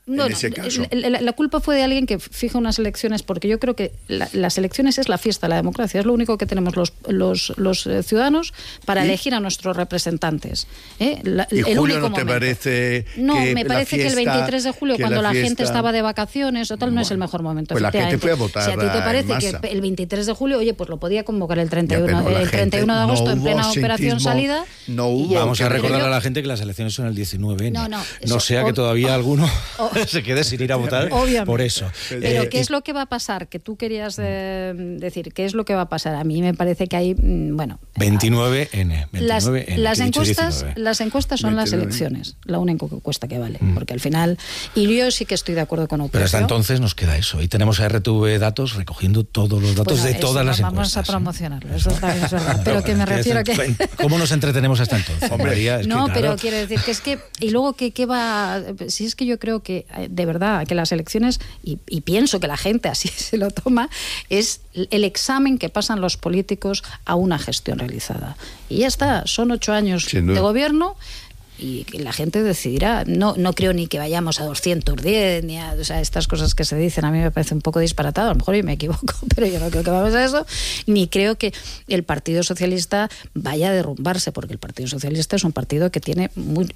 No, en no, ese caso. La, la culpa fue de alguien que fija unas elecciones, porque yo creo que la, las elecciones es la fiesta de la democracia, es lo único que tenemos los, los, los ciudadanos para ¿Y? elegir a nuestros representantes. ¿eh? La, ¿Y el julio único no te momento. parece No, que me parece fiesta, que el veintitrés de julio, cuando la, la fiesta... gente estaba de vacaciones o tal, bueno, no es el mejor momento. Pues la gente fue a votar. Si a ti te parece que el veintitrés de julio, oye, pues lo podía convocar el treinta y uno, ya, el treinta y uno de agosto no en plena operación salida. No hubo. Vamos a recordar a la gente que las elecciones son el diecinueve. No, no, eso, no sea que todavía oh, alguno oh, se quede sin ir a votar. Obviamente. Por eso. Pero eh, ¿qué es lo que va a pasar? Que tú querías eh, decir, ¿qué es lo que va a pasar? A mí me parece que hay, bueno... veintinueve ene. Las, las, encuestas, las encuestas son veintinueve. Las elecciones, la única encuesta que vale. Mm. Porque al final... Y yo sí que estoy de acuerdo con Operación. Pero hasta entonces nos queda eso. Y tenemos a R T V Datos recogiendo todos los datos bueno, de todas las vamos encuestas. Vamos a promocionarlo, eso también es verdad. Pero que me refiero a que... ¿Cómo nos entretenemos hasta entonces? Hombre, María, es no, que, pero claro. quiero decir que es que... Y luego, ¿qué, qué va...? Si es que yo creo que, de verdad, que las elecciones... Y, y pienso que la gente así se lo toma, es el examen que pasan los políticos a una gestión realizada. Y ya está, son ocho años de gobierno y la gente decidirá. No, no creo ni que vayamos a doscientos diez, ni a o sea, estas cosas que se dicen, a mí me parece un poco disparatado, a lo mejor yo me equivoco, pero yo no creo que vamos a eso, ni creo que el Partido Socialista vaya a derrumbarse, porque el Partido Socialista es un partido que tiene muy,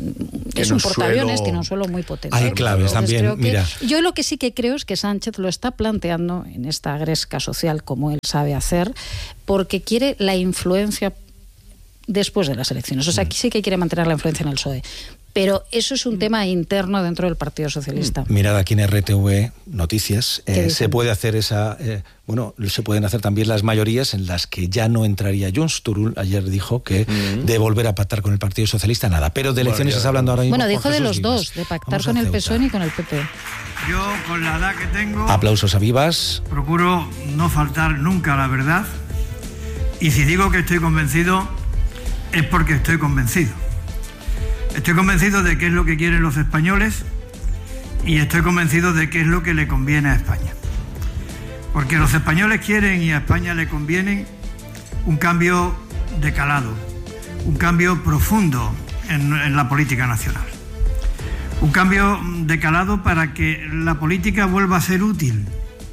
que es un portaaviones, suelo... tiene un suelo muy potente. Hay claves también, creo que, mira. Yo lo que sí que creo es que Sánchez lo está planteando en esta gresca social como él sabe hacer, porque quiere la influencia después de las elecciones. O sea, aquí sí que quiere mantener la influencia en el P S O E. Pero eso es un tema interno dentro del Partido Socialista. Mirad aquí en R T V Noticias, eh, se puede hacer esa, eh, bueno, se pueden hacer también las mayorías en las que ya no entraría Junts. Turull ayer dijo que mm. de volver a pactar con el Partido Socialista nada, pero de elecciones bueno, está hablando ahora mismo. Bueno, dijo Juan de Jesús los Vivas. dos, de pactar con el P S O E ni con el P P. Yo, con la edad que tengo... Aplausos a Vivas. Procuro no faltar nunca a la verdad, y si digo que estoy convencido, es porque estoy convencido. Estoy convencido de qué es lo que quieren los españoles y estoy convencido de qué es lo que le conviene a España. Porque los españoles quieren y a España le conviene un cambio de calado, un cambio profundo en, en la política nacional. Un cambio de calado para que la política vuelva a ser útil.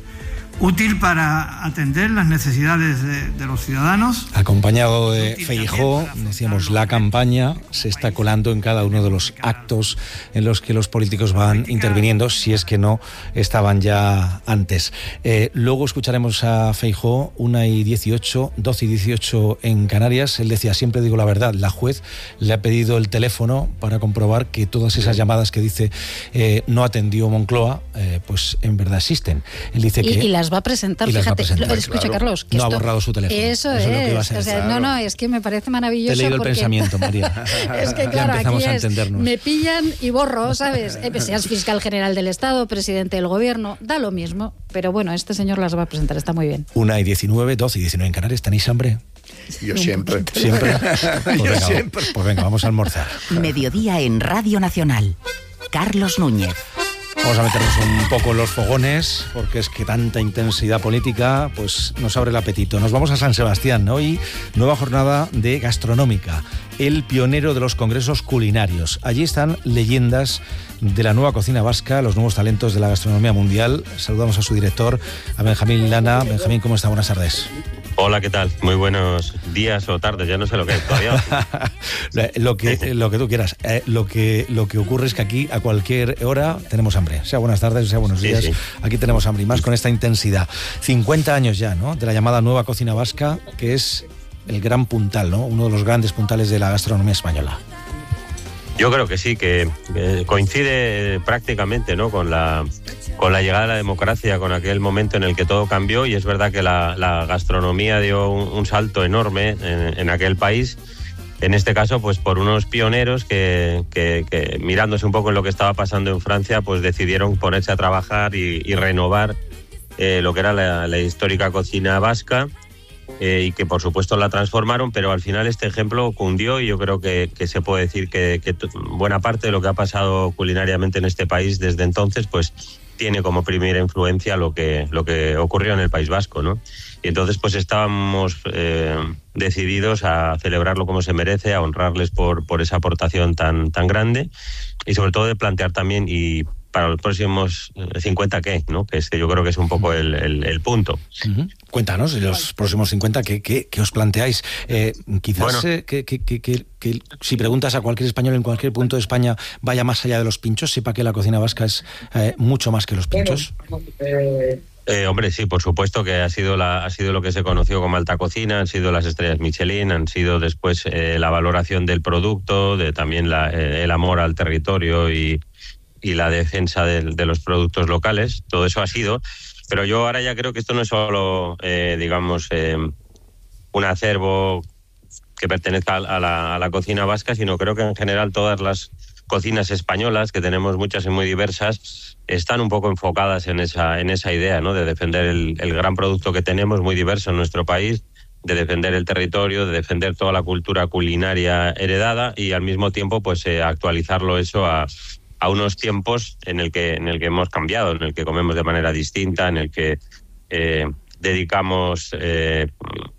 Útil para atender las necesidades de, de los ciudadanos. Acompañado de Feijóo, decíamos, la campaña se está colando en cada uno de los actos en los que los políticos van interviniendo, si es que no estaban ya antes. Eh, luego escucharemos a Feijóo, una y dieciocho, doce y dieciocho en Canarias. Él decía, siempre digo la verdad, la juez le ha pedido el teléfono para comprobar que todas esas llamadas que dice eh, no atendió Moncloa, eh, pues en verdad existen. Él dice que... Y, y las va a presentar, fíjate, va a presentar, lo, escucha claro. Carlos, que no esto, ha borrado su teléfono. Eso, eso es, es o sea, claro. no, no, es que me parece maravilloso. Te he leído porque... el pensamiento, María. Es que claro, ya empezamos aquí a es, entendernos. Me pillan y borro, ¿sabes? Eh, seas fiscal general del Estado, presidente del gobierno, da lo mismo, pero bueno, este señor las va a presentar, está muy bien. Una y diecinueve, doce y diecinueve en Canarias, ¿tenéis hambre? Yo siempre. ¿Siempre? Pues Yo venga, siempre. Pues venga, vamos a almorzar. Mediodía en Radio Nacional. Carlos Núñez. Vamos a meternos un poco en los fogones, porque es que tanta intensidad política pues nos abre el apetito. Nos vamos a San Sebastián, hoy nueva jornada de gastronómica, el pionero de los congresos culinarios. Allí están leyendas de la nueva cocina vasca, los nuevos talentos de la gastronomía mundial. Saludamos a su director, a Benjamín Lana. Benjamín, ¿cómo está? Buenas tardes. Hola, ¿qué tal? Muy buenos días o tardes, ya no sé lo que es todavía. lo, que, lo que tú quieras. Eh, lo, que, lo que ocurre es que aquí a cualquier hora tenemos hambre. Sea buenas tardes, sea buenos días. Sí, sí. Aquí tenemos hambre y más con esta intensidad. cincuenta años ya, ¿no?, de la llamada nueva cocina vasca, que es el gran puntal, ¿no?, uno de los grandes puntales de la gastronomía española. Yo creo que sí, que, que coincide prácticamente, ¿no?, con la con la llegada de la democracia, con aquel momento en el que todo cambió, y es verdad que la, la gastronomía dio un, un salto enorme en, en aquel país. En este caso, pues por unos pioneros que, que, que mirándose un poco en lo que estaba pasando en Francia, pues decidieron ponerse a trabajar y, y renovar eh, lo que era la, la histórica cocina vasca. Eh, y que por supuesto la transformaron, pero al final este ejemplo cundió, y yo creo que, que se puede decir que, que t- buena parte de lo que ha pasado culinariamente en este país desde entonces pues tiene como primera influencia lo que, lo que ocurrió en el País Vasco, ¿no? Y entonces pues estábamos eh, decididos a celebrarlo como se merece, a honrarles por, por esa aportación tan, tan grande, y sobre todo de plantear también y para los próximos cincuenta, ¿qué? ¿No? Que este yo creo que es un poco el, el, el punto. Uh-huh. Cuéntanos, en los próximos cincuenta, ¿qué, qué, qué os planteáis? Eh, quizás bueno. eh, que, que, que, que, que si preguntas a cualquier español en cualquier punto de España vaya más allá de los pinchos, sepa que la cocina vasca es eh, mucho más que los pinchos. Eh... Eh, hombre, sí, por supuesto que ha sido la, ha sido lo que se conoció como alta cocina, han sido las estrellas Michelin, han sido después eh, la valoración del producto, de también la, eh, el amor al territorio y, y la defensa de, de los productos locales. Todo eso ha sido, pero yo ahora ya creo que esto no es solo, eh, digamos, eh, un acervo que pertenezca a la, a la cocina vasca, sino creo que en general todas las cocinas españolas, que tenemos muchas y muy diversas, están un poco enfocadas en esa en esa idea, ¿no? De defender el, el gran producto que tenemos, muy diverso en nuestro país, de defender el territorio, de defender toda la cultura culinaria heredada y al mismo tiempo pues eh, actualizarlo eso a, a unos tiempos en el que en el que hemos cambiado, en el que comemos de manera distinta, en el que eh, dedicamos eh,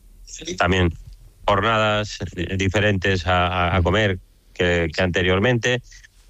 también jornadas diferentes a, a comer que, que anteriormente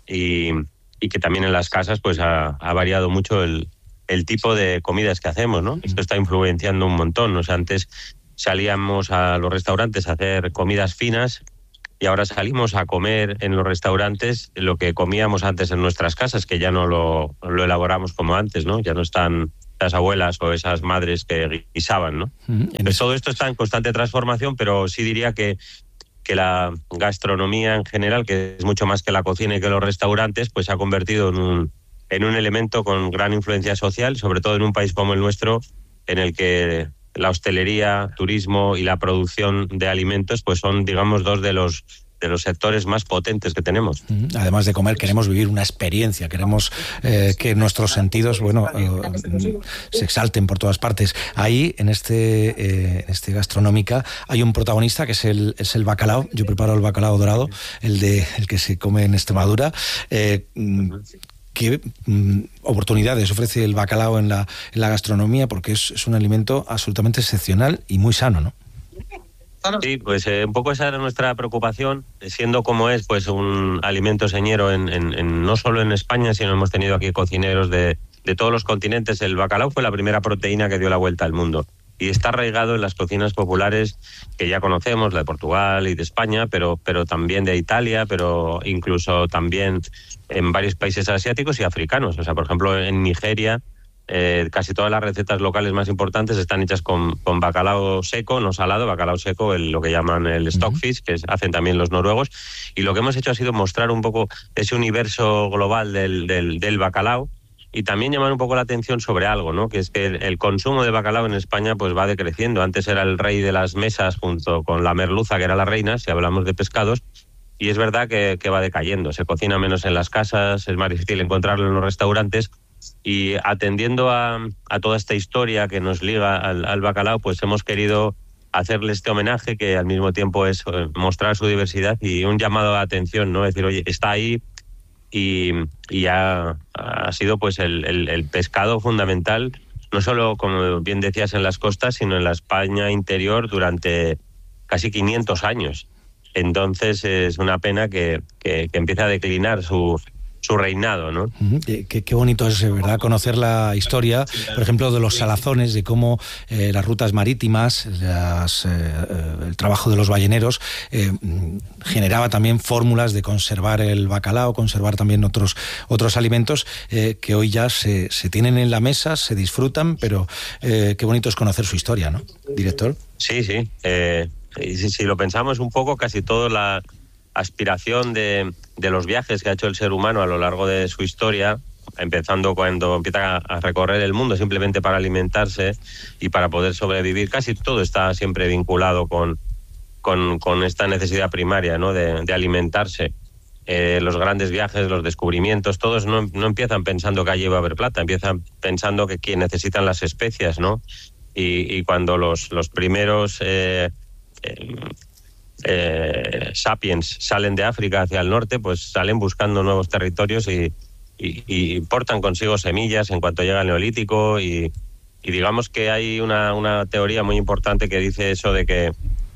y y que también en las casas pues ha, ha variado mucho el, el tipo de comidas que hacemos, ¿no? Esto está influenciando un montón. O sea, antes salíamos a los restaurantes a hacer comidas finas y ahora salimos a comer en los restaurantes lo que comíamos antes en nuestras casas, que ya no lo, lo elaboramos como antes, ¿no? Ya no están las abuelas o esas madres que guisaban, ¿no? Mm-hmm. Pues todo esto está en constante transformación, pero sí diría que que la gastronomía en general, que es mucho más que la cocina y que los restaurantes, pues se ha convertido en un, en un elemento con gran influencia social, sobre todo en un país como el nuestro, en el que la hostelería, turismo y la producción de alimentos pues son, digamos, dos de los de los sectores más potentes que tenemos. Además de comer, queremos vivir una experiencia, queremos eh, que nuestros sentidos, bueno, eh, se exalten por todas partes. Ahí, en este, eh, en este Gastronómica, hay un protagonista que es el, es el bacalao. Yo preparo el bacalao dorado, el de el que se come en Extremadura. Eh, ¿Qué mm, oportunidades ofrece el bacalao en la, en la gastronomía? Porque es, es un alimento absolutamente excepcional y muy sano, ¿no? Sí, pues eh, un poco esa era nuestra preocupación, siendo como es pues un alimento señero en, en, en no solo en España, sino hemos tenido aquí cocineros de, de todos los continentes. El bacalao fue la primera proteína que dio la vuelta al mundo y está arraigado en las cocinas populares que ya conocemos, la de Portugal y de España, pero, pero también de Italia, pero incluso también en varios países asiáticos y africanos. O sea, por ejemplo, en Nigeria, Eh, casi todas las recetas locales más importantes están hechas con, con bacalao seco, no salado, bacalao seco, el, lo que llaman el stockfish, que es, hacen también los noruegos. Y lo que hemos hecho ha sido mostrar un poco ese universo global del, del, del bacalao y también llamar un poco la atención sobre algo, ¿no? Que es que el, el consumo de bacalao en España pues va decreciendo. Antes era el rey de las mesas junto con la merluza, que era la reina, si hablamos de pescados, y es verdad que, que va decayendo. Se cocina menos en las casas, es más difícil encontrarlo en los restaurantes. Y atendiendo a, a toda esta historia que nos liga al, al bacalao, pues hemos querido hacerle este homenaje que al mismo tiempo es mostrar su diversidad y un llamado de atención, ¿no? Es decir, oye, está ahí y, y ha, ha sido pues el, el, el pescado fundamental, no solo, como bien decías, en las costas, sino en la España interior durante casi quinientos años. Entonces es una pena que, que, que empiece a declinar su... su reinado, ¿no? Qué, qué bonito es, ¿verdad?, conocer la historia, por ejemplo, de los salazones, de cómo eh, las rutas marítimas, las, eh, el trabajo de los balleneros eh, generaba también fórmulas de conservar el bacalao, conservar también otros otros alimentos eh, que hoy ya se, se tienen en la mesa, se disfrutan, pero eh, qué bonito es conocer su historia, ¿no, director? Sí, sí. Eh, si, si lo pensamos un poco, casi toda la aspiración de, de los viajes que ha hecho el ser humano a lo largo de su historia, empezando cuando empieza a recorrer el mundo simplemente para alimentarse y para poder sobrevivir, casi todo está siempre vinculado con, con, con esta necesidad primaria, ¿no?, de, de alimentarse. Eh, los grandes viajes, los descubrimientos, todos no, no empiezan pensando que allí va a haber plata, empiezan pensando que, que necesitan las especias, ¿no? Y, y cuando los, los primeros eh, eh, eh, sapiens salen de África hacia el norte, pues salen buscando nuevos territorios y, y, y portan consigo semillas en cuanto llega el Neolítico y, y digamos que hay una, una teoría muy importante que dice eso de que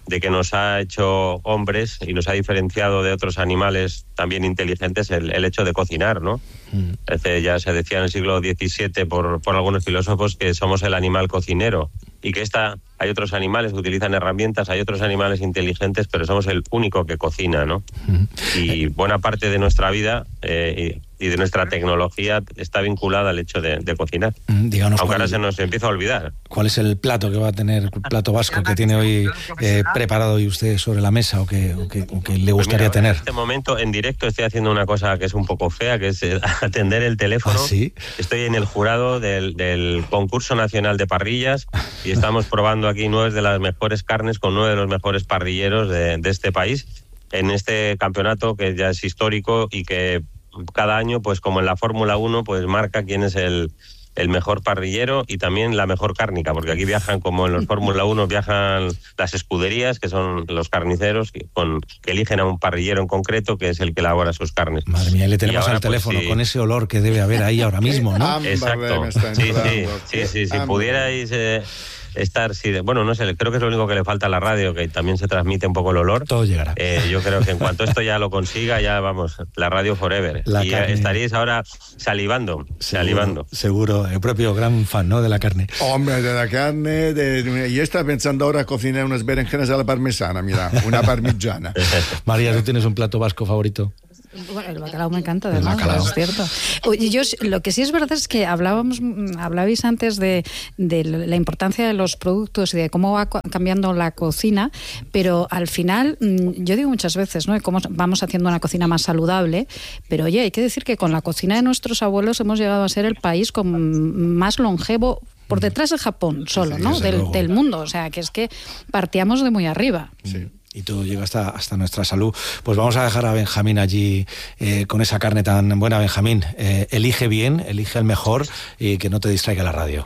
de que nos ha hecho hombres y nos ha diferenciado de otros animales también inteligentes el, el hecho de cocinar, ¿no? Mm. Este, ya se decía en el siglo diecisiete por, por algunos filósofos que somos el animal cocinero y que esta, hay otros animales que utilizan herramientas, hay otros animales inteligentes, pero somos el único que cocina, ¿no? Mm. Y buena parte de nuestra vida eh, y, y de nuestra tecnología está vinculada al hecho de, de cocinar. Mm, díganos aunque ahora es, se nos empieza a olvidar. ¿Cuál es el plato que va a tener, el plato vasco que tiene hoy eh, preparado y usted sobre la mesa o que, o que, o que le gustaría pues mira, tener? En este momento, en directo, estoy haciendo una cosa que es un poco fea, que es atender el teléfono. ¿Ah, sí? Estoy en el jurado del, del concurso nacional de parrillas y estamos probando aquí nueve de las mejores carnes con nueve de los mejores parrilleros de, de este país en este campeonato que ya es histórico y que cada año, pues como en la Fórmula uno, pues marca quién es el, el mejor parrillero y también la mejor cárnica, porque aquí viajan, como en los Fórmula uno, viajan las escuderías, que son los carniceros, que, con, que eligen a un parrillero en concreto, que es el que elabora sus carnes. Madre mía, le tenemos ahora, al teléfono pues, sí. con ese olor que debe haber ahí ahora mismo, ¿no? Exacto. Sí, sí, sí, sí, si pudierais... Eh, estar, sí, bueno, no sé, creo que es lo único que le falta a la radio, que también se transmite un poco el olor. Todo llegará. Eh, yo creo que en cuanto esto ya lo consiga, ya vamos, la radio forever. La y carne... estaríais ahora salivando, seguro, salivando. Seguro, el propio gran fan, ¿no?, de la carne. Hombre, de la carne, de... yo estaba pensando ahora cocinar unas berenjenas a la parmesana, mira, una parmigiana. María, ¿tú tienes un plato vasco favorito? Bueno, el bacalao me encanta, además, es cierto. Oye, yo, lo que sí es verdad es que hablábamos, hablabais antes de, de la importancia de los productos y de cómo va cambiando la cocina, pero al final, yo digo muchas veces, ¿no?, cómo vamos haciendo una cocina más saludable, pero oye, hay que decir que con la cocina de nuestros abuelos hemos llegado a ser el país con más longevo, por detrás de Japón solo, ¿no?, sí, del, del mundo, o sea, que es que partíamos de muy arriba. Sí. Y todo llega hasta, hasta nuestra salud. Pues vamos a dejar a Benjamín allí eh, con esa carne tan buena. Benjamín, eh, elige bien, elige el mejor y que no te distraiga la radio.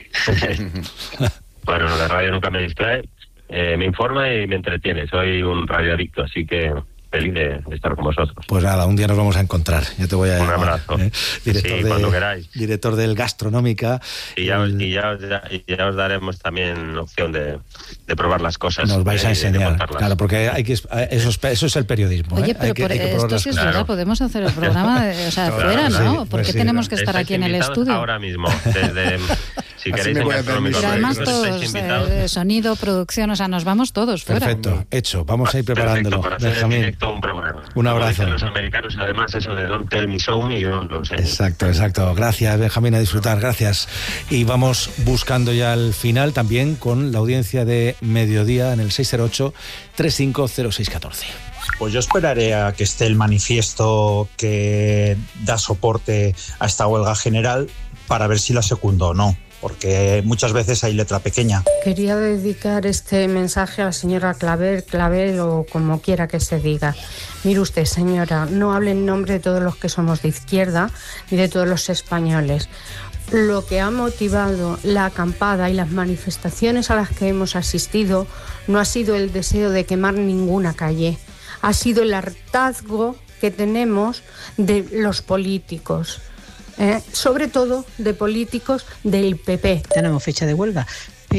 Bueno, la radio nunca me distrae, eh, me informa y me entretiene. Soy un radioadicto, así que feliz de, de estar con vosotros. Pues nada, un día nos vamos a encontrar. Yo te voy a un llamar, abrazo. ¿eh? Director sí, de, cuando queráis. Director del Gastronómica. Y ya, el... y, ya os, y ya os daremos también opción de, de probar las cosas. Nos vais a enseñar, claro, porque hay que eso es, eso es el periodismo. Oye, ¿eh? pero hay que, por hay que esto sí es claro. verdad, podemos hacer el programa de, o sea, claro, fuera, ¿no? Sí, ¿Por pues qué sí, tenemos que estar estáis aquí en el estudio? Ahora mismo, desde... Si queréis en Gastronómica. Pero además todos, eh, sonido, producción, o sea, nos vamos todos fuera. Perfecto, hecho, vamos a ir preparándolo. Benjamín, un, programa. un abrazo. Los americanos, además, eso de Don't Tell Me So Me, yo lo sé. Exacto, exacto. Gracias, Benjamín, a disfrutar, gracias. Y vamos buscando ya el final también con la audiencia de Mediodía en el seis cero ocho, tres cinco cero seis uno cuatro. Pues yo esperaré a que esté el manifiesto que da soporte a esta huelga general para ver si la secundo o no, porque muchas veces hay letra pequeña. Quería dedicar este mensaje a la señora Claver, Claver o como quiera que se diga. Mire usted, señora, no hable en nombre de todos los que somos de izquierda ni de todos los españoles. Lo que ha motivado la acampada y las manifestaciones a las que hemos asistido no ha sido el deseo de quemar ninguna calle, ha sido el hartazgo que tenemos de los políticos. Eh, sobre todo de políticos del P P. Tenemos fecha de huelga,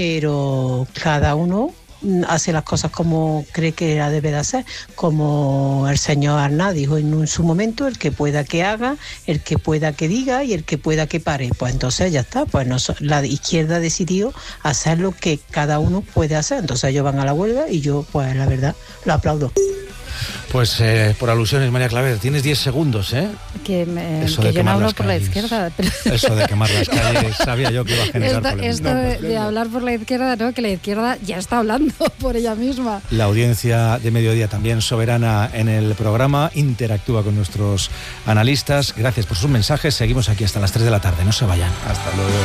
pero cada uno hace las cosas como cree que la debe de hacer, como el señor Arnaz dijo en su momento, el que pueda que haga, el que pueda que diga y el que pueda que pare. Pues entonces ya está, pues no, la izquierda decidió hacer lo que cada uno puede hacer, entonces ellos van a la huelga y yo, pues la verdad, lo aplaudo. Pues eh, por alusiones, María Claver, tienes diez segundos, ¿eh? Que, me, que yo no hablo por la izquierda. Pero... Eso de quemar las calles, sabía yo que iba a generar Esto, problemas. esto de, de hablar por la izquierda, no, que la izquierda ya está hablando por ella misma. La audiencia de Mediodía también soberana en el programa, interactúa con nuestros analistas. Gracias por sus mensajes, seguimos aquí hasta las tres de la tarde, no se vayan. Hasta luego.